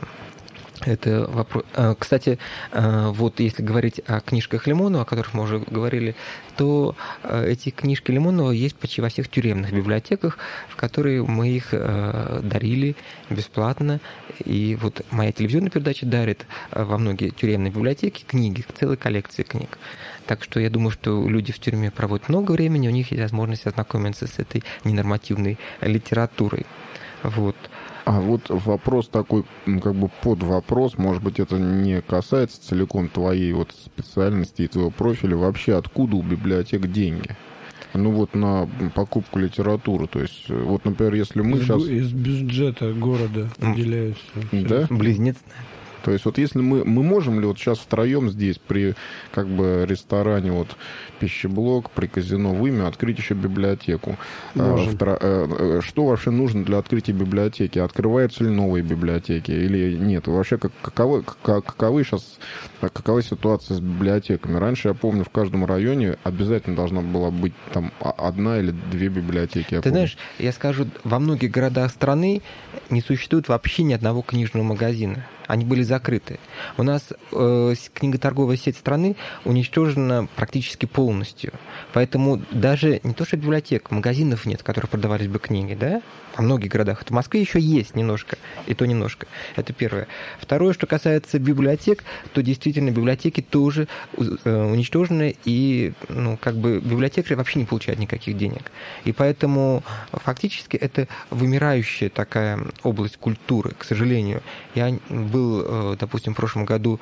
Это вопрос. Кстати, вот если говорить о книжках Лимонова, о которых мы уже говорили, то эти книжки Лимонова есть почти во всех тюремных библиотеках, в которые мы их дарили бесплатно. И вот моя телевизионная передача дарит во многие тюремные библиотеки книги, целые коллекции книг. Так что я думаю, что люди в тюрьме проводят много времени, у них есть возможность ознакомиться с этой ненормативной литературой. Вот. А вот вопрос такой, как бы под вопрос, может быть, это не касается целиком твоей вот специальности и твоего профиля. Вообще, откуда у библиотек деньги? Ну вот на покупку литературы. То есть, вот, например, если мы из, сейчас... Из бюджета города выделяются. Да? Близнец. То есть вот если мы, мы можем ли вот сейчас втроем здесь при как бы ресторане вот пищеблок, при казино «Вымя» открыть еще библиотеку? Можем. Что вообще нужно для открытия библиотеки? Открываются ли новые библиотеки или нет? Вообще как, каковы, как, каковы сейчас, какова ситуация с библиотеками? Раньше, я помню, в каждом районе обязательно должна была быть там одна или две библиотеки. Ты помню. Знаешь, я скажу, во многих городах страны не существует вообще ни одного книжного магазина. Они были закрыты. У нас э, книготорговая сеть страны уничтожена практически полностью. Поэтому даже не то, что библиотек, магазинов нет, в которых продавались бы книги, да? Во многих городах. Это в Москве еще есть немножко, и то немножко. Это первое. Второе, что касается библиотек, то действительно библиотеки тоже э, уничтожены, и ну, как бы библиотекари вообще не получают никаких денег. И поэтому фактически это вымирающая такая область культуры, к сожалению. Я был, допустим, в прошлом году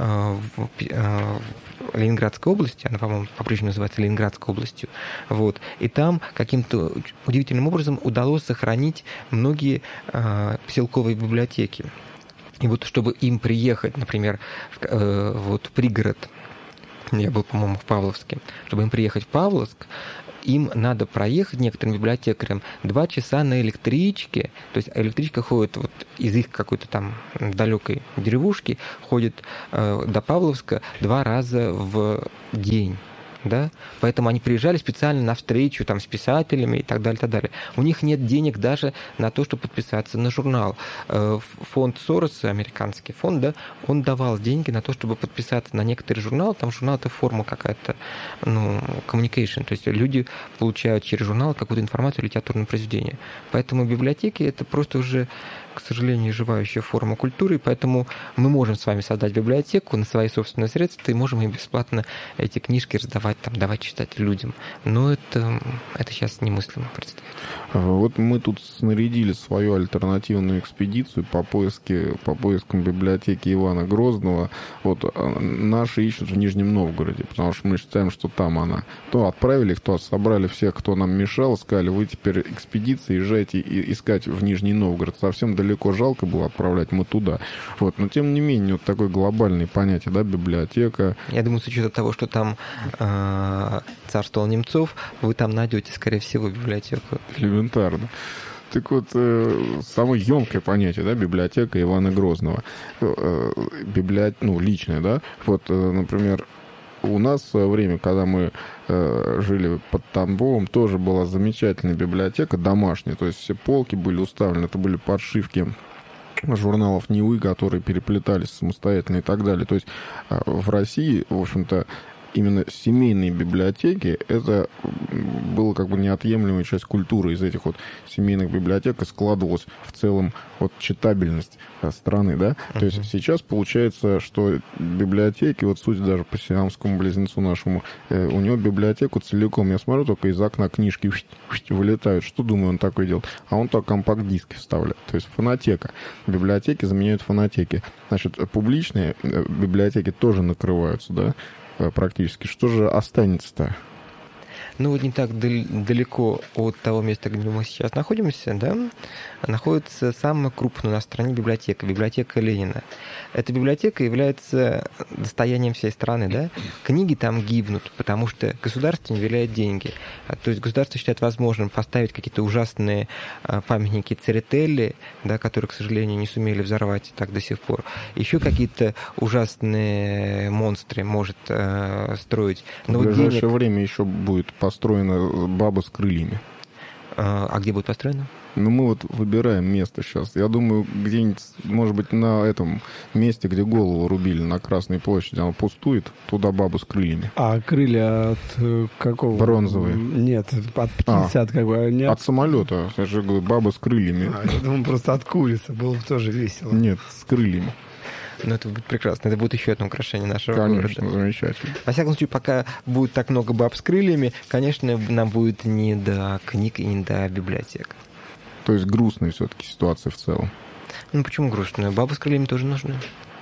в Ленинградской области, она, по-моему, по-прежнему называется Ленинградской областью, вот, и там каким-то удивительным образом удалось сохранить многие поселковые библиотеки. И вот чтобы им приехать, например, вот в пригород, я был, по-моему, в Павловске, чтобы им приехать в Павловск, им надо проехать некоторым библиотекарям два часа на электричке. То есть электричка ходит вот из их какой-то там далекой деревушки, ходит э, до Павловска два раза в день. Да? Поэтому они приезжали специально на встречу там, с писателями и так далее, так далее. У них нет денег даже на то, чтобы подписаться на журнал. Фонд Сороса, американский фонд, да, он давал деньги на то, чтобы подписаться на некоторый журнал. Там журнал — это форма какая-то, ну, communication. То есть люди получают через журнал какую-то информацию, литературное произведение. Поэтому библиотеки — это просто уже, к сожалению, живающая форма культуры, поэтому мы можем с вами создать библиотеку на свои собственные средства и можем им бесплатно эти книжки раздавать, там, давать читать людям. Но это, это сейчас немыслимо представить. Вот мы тут снарядили свою альтернативную экспедицию по, поиске, по поискам библиотеки Ивана Грозного. Вот наши ищут в Нижнем Новгороде, потому что мы считаем, что там она. То отправили, кто собрали всех, кто нам мешал, сказали, вы теперь экспедиция, езжайте искать в Нижний Новгород. Совсем далеко, жалко было отправлять, мы туда. Вот. Но тем не менее, вот такое глобальное понятие, да, библиотека. Я думаю, с учетом того, что там э, царствовал Немцов, вы там найдете, скорее всего, библиотеку. Элементарно. Так вот, э, самое емкое понятие, да, библиотека Ивана Грозного. Э, библиотека, ну, личная, да. Вот, э, например, у нас в свое время, когда мы э, жили под Тамбовом, тоже была замечательная библиотека домашняя. То есть все полки были уставлены, это были подшивки журналов Невы, которые переплетались самостоятельно и так далее. То есть э, в России, в общем-то, именно семейные библиотеки, это была как бы неотъемлемая часть культуры. Из этих вот семейных библиотек и складывалась в целом вот читабельность страны, да. Uh-huh. То есть сейчас получается, что библиотеки, вот судя даже по сиамскому близнецу нашему, э, у него библиотеку целиком, я смотрю, только из окна книжки вылетают. Что, думаю, он такой делает? А он так компакт-диски вставляет. То есть фонотека. Библиотеки заменяют фонотеки. Значит, публичные библиотеки тоже накрываются, да, практически. Что же останется-то? Ну, вот не так далеко от того места, где мы сейчас находимся, да, находится самая крупная у нас в стране библиотека, библиотека Ленина. Эта библиотека является достоянием всей страны, да. Книги там гибнут, потому что государство не выделяет деньги. То есть государство считает возможным поставить какие-то ужасные памятники Церетели, да, которые, к сожалению, не сумели взорвать так до сих пор. Еще какие-то ужасные монстры может э, строить. Но в ближайшее денег... время еще будет построена баба с крыльями. А, а где будет построена? Ну, мы вот выбираем место сейчас. Я думаю, где-нибудь, может быть, на этом месте, где голову рубили, на Красной площади, оно пустует, туда бабу с крыльями. А крылья от какого? Бронзовые. Нет, от птицы, а, от как бы... Не от... от самолета. Я же говорю, баба с крыльями. А, я думаю, просто от курицы. Было бы тоже весело. Нет, с крыльями. Ну, это будет прекрасно. Это будет еще одно украшение нашего конечно, города. Замечательно. Во всяком случае, пока будет так много баб с крыльями, конечно, нам будет не до книг и не до библиотек. То есть грустная все-таки ситуация в целом. Ну, почему грустная? Бабы с крыльями тоже нужны.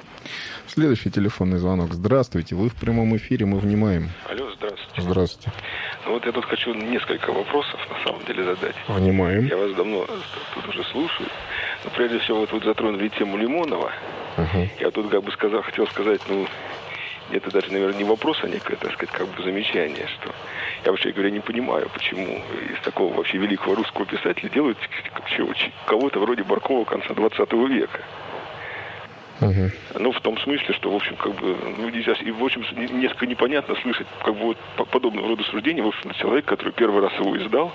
Следующий телефонный звонок. Здравствуйте, вы в прямом эфире, мы внимаем. Алло, здравствуйте. Здравствуйте. Ну вот я тут хочу несколько вопросов, на самом деле, задать. Внимаем. Я вас давно тут уже слушаю. Но прежде всего, вот вы затронули тему Лимонова. Uh-huh. Я тут как бы сказал, хотел сказать, ну, это даже, наверное, не вопрос, а некое, так сказать, как бы замечание, что я вообще говоря не понимаю, почему из такого вообще великого русского писателя делают кого-то вроде Баркова конца двадцатого века. Uh-huh. Ну, в том смысле, что, в общем, как бы, ну, и, в общем, несколько непонятно слышать, как бы, вот, подобного рода суждения, в общем, человек, который первый раз его издал.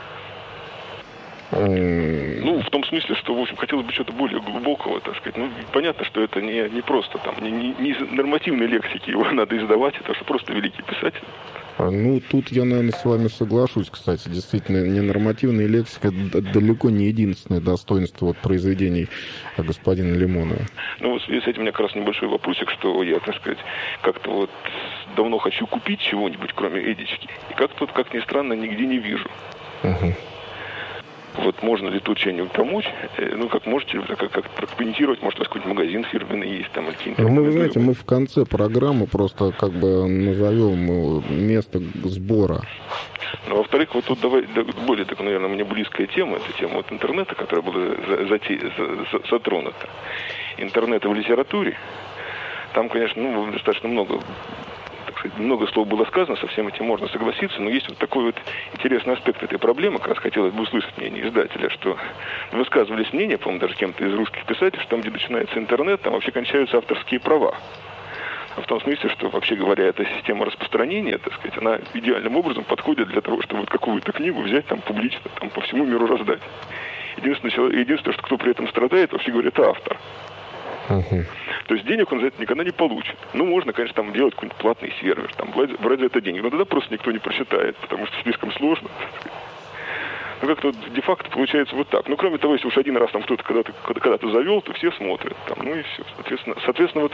Uh-huh. Ну, в том смысле, что, в общем, хотелось бы чего-то более глубокого, так сказать. Ну, понятно, что это не, не просто там, не, не, не из нормативной лексики его надо издавать, это что просто великий писатель. Ну, тут я, наверное, с вами соглашусь, кстати. Действительно, ненормативная лексика далеко не единственное достоинство вот произведений господина Лимонова. Ну, вот в связи с этим у меня как раз небольшой вопросик, что я, так сказать, как-то вот давно хочу купить чего-нибудь, кроме Эдички, и как-то вот, как ни странно, нигде не вижу. Угу. Вот можно ли тут что-нибудь помочь? Ну, как можете, как, как прокомментировать, может, у вас какой-нибудь магазин фирменный есть там, или какие-то... Ну, мы, вы знаете, мы в конце программы просто как бы назовем место сбора. Ну, во-вторых, вот тут давай, более так, наверное, мне близкая тема, это тема вот интернета, которая была затронута. Интернета в литературе. Там, конечно, ну, достаточно много... Много слов было сказано, со всем этим можно согласиться, но есть вот такой вот интересный аспект этой проблемы, как раз хотелось бы услышать мнение издателя, что высказывались мнения, по-моему, даже кем-то из русских писателей, что там, где начинается интернет, там вообще кончаются авторские права. В том смысле, что, вообще говоря, эта система распространения, так сказать, она идеальным образом подходит для того, чтобы вот какую-то книгу взять там публично, там по всему миру раздать. Единственное, единственное, что кто при этом страдает, вообще говоря, это автор. Uh-huh. То есть денег он за это никогда не получит. Ну, можно, конечно, там делать какой-нибудь платный сервер, там брать, брать за это деньги, но тогда просто никто не прочитает, потому что слишком сложно. Ну, как-то де-факто получается вот так. Ну, кроме того, если уж один раз там кто-то когда-то, когда-то завел, то все смотрят. Там, ну и все. Соответственно, соответственно,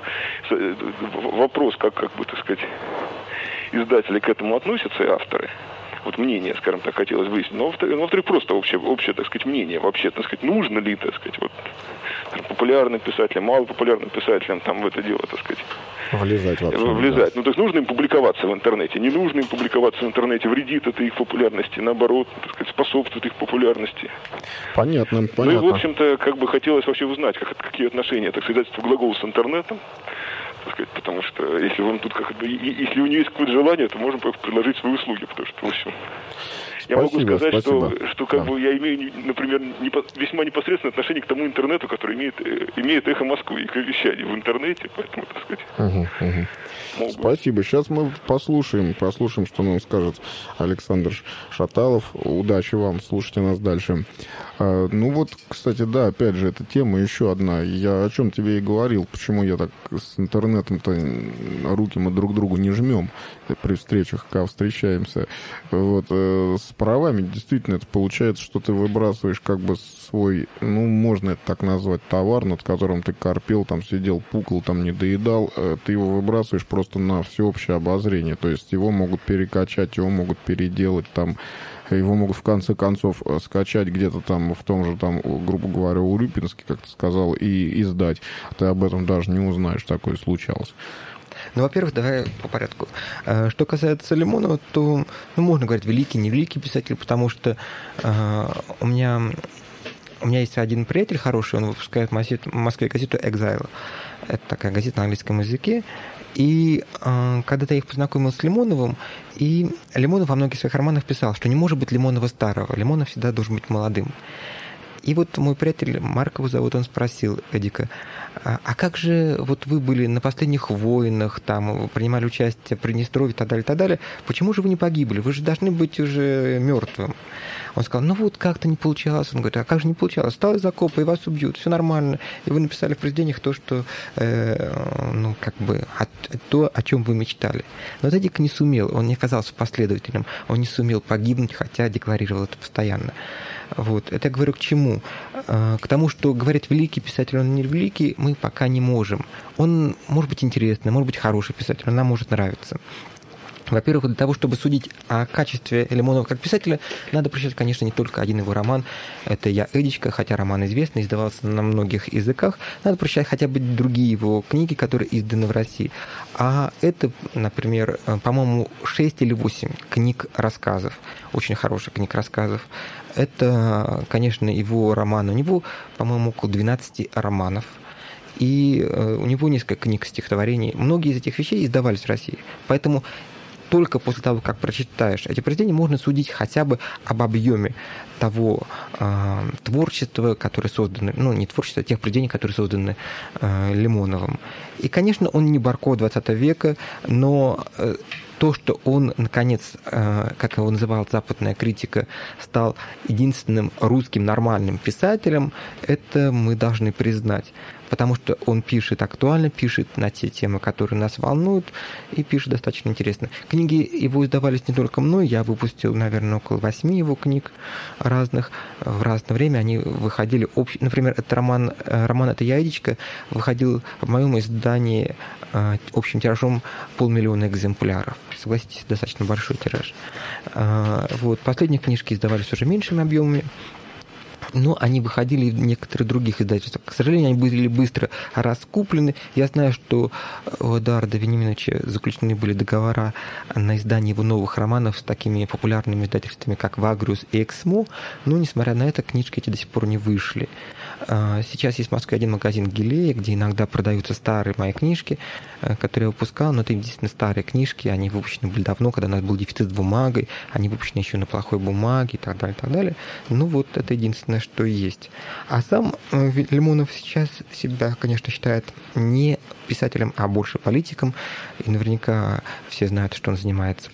вот вопрос, как, как бы, так сказать, издатели к этому относятся, и авторы. Вот мнение, скажем так, хотелось выяснить. Но, во-вторых, просто общее, общее, так сказать, мнение. Вообще, так сказать, нужно ли, так сказать, вот, популярным писателям, малопопулярным писателям там в это дело, так сказать, влезать вообще. Влезать. Ну, то есть нужно им публиковаться в интернете. Не нужно им публиковаться в интернете. Вредит это их популярности. Наоборот, так сказать, способствует их популярности. Понятно, понятно. Ну и, в общем-то, как бы хотелось вообще узнать, как, какие отношения, так сказать, издательства «Глагол» с интернетом. Так сказать, потому что если вам тут как-то, если у нее есть какое-то желание, то можем предложить свои услуги, потому что, в общем, я могу сказать, спасибо. что, что как да. бы я имею, например, непо, весьма непосредственное отношение к тому интернету, который имеет, имеет «Эхо Москвы» и к вещанию в интернете, поэтому, так сказать. Угу, угу. Спасибо. Сейчас мы послушаем, послушаем, что нам скажет Александр Шаталов. Удачи вам, слушайте нас дальше. А, ну вот, кстати, да, опять же, эта тема еще одна. Я о чем тебе и говорил, почему я так с интернетом-то руки мы друг другу не жмем при встречах, когда встречаемся. Вот, э, с правами действительно это получается, что ты выбрасываешь как бы свой, ну, можно это так назвать, товар, над которым ты корпел, там сидел, пукал, там не доедал, э, ты его выбрасываешь просто на всеобщее обозрение. То есть его могут перекачать, его могут переделать, там, его могут в конце концов скачать где-то там в том же, там, грубо говоря, Урюпинске, как ты сказал, и издать. Ты об этом даже не узнаешь, такое случалось. Ну, во-первых, давай по порядку. Что касается Лимонова, то ну, можно говорить великий, невеликий писатель, потому что э, у меня у меня есть один приятель хороший, он выпускает в Москве газету «Exile». Это такая газета на английском языке. И э, когда-то я их познакомил с Лимоновым, и Лимонов во многих своих романах писал, что не может быть Лимонова старого, Лимонов всегда должен быть молодым. И вот мой приятель, Марк его зовут, он спросил Эдика, а, а как же вот вы были на последних войнах, там, принимали участие в Приднестровье и так далее, и так далее, почему же вы не погибли? Вы же должны быть уже мертвым. Он сказал, ну вот как-то не получалось. Он говорит, а как же не получалось? Встал из окопа, и вас убьют, все нормально. И вы написали в произведениях то, что, э, ну, как бы, о, то, о чем вы мечтали. Но вот Эдик не сумел, он не оказался последователем, он не сумел погибнуть, хотя декларировал это постоянно. Вот. Это я говорю к чему? К тому, что говорить великий писатель, он не великий, мы пока не можем. Он может быть интересный, может быть хороший писатель, он нам может нравиться. Во-первых, для того, чтобы судить о качестве Лимонова как писателя, надо прочитать, конечно, не только один его роман. Это «Я, Эдичка», хотя роман известный, издавался на многих языках. Надо прочитать хотя бы другие его книги, которые изданы в России. А это, например, по-моему, шесть или восемь книг рассказов, очень хороших книг рассказов. Это, конечно, его роман. У него, по-моему, около двенадцати романов. и у него несколько книг стихотворений. Многие из этих вещей издавались в России. Поэтому только после того, как прочитаешь эти произведения, можно судить хотя бы об объеме того э, творчества, которое создано, ну, не творчество, а тех произведений, которые созданы э, Лимоновым. И, конечно, он не Барко двадцатого века, но э, то, что он, наконец, э, как его называла западная критика, стал единственным русским нормальным писателем, это мы должны признать. Потому что он пишет актуально, пишет на те темы, которые нас волнуют, и пишет достаточно интересно. Книги его издавались не только мной, я выпустил, наверное, около восьми его книг разных. В разное время они выходили... Общ... Например, этот роман, роман «Это яичко» выходил в моем издании общим тиражом полмиллиона экземпляров. Согласитесь, достаточно большой тираж. Вот. Последние книжки издавались уже меньшими объемами, но они выходили в некоторых других издательствах. К сожалению, они были быстро раскуплены. Я знаю, что у Эдуарда Вениаминовича заключены были договора на издание его новых романов с такими популярными издательствами, как «Вагриус» и «Эксмо», но, несмотря на это, книжки эти до сих пор не вышли. Сейчас есть в Москве один магазин «Гилея», где иногда продаются старые мои книжки, которые я выпускал, но это единственные старые книжки, они выпущены были давно, когда у нас был дефицит с бумагой, они выпущены еще на плохой бумаге и так далее, и так далее. Ну вот, это единственное, что есть. А сам Лимонов сейчас себя, конечно, считает не писателем, а больше политиком, и наверняка все знают, что он занимается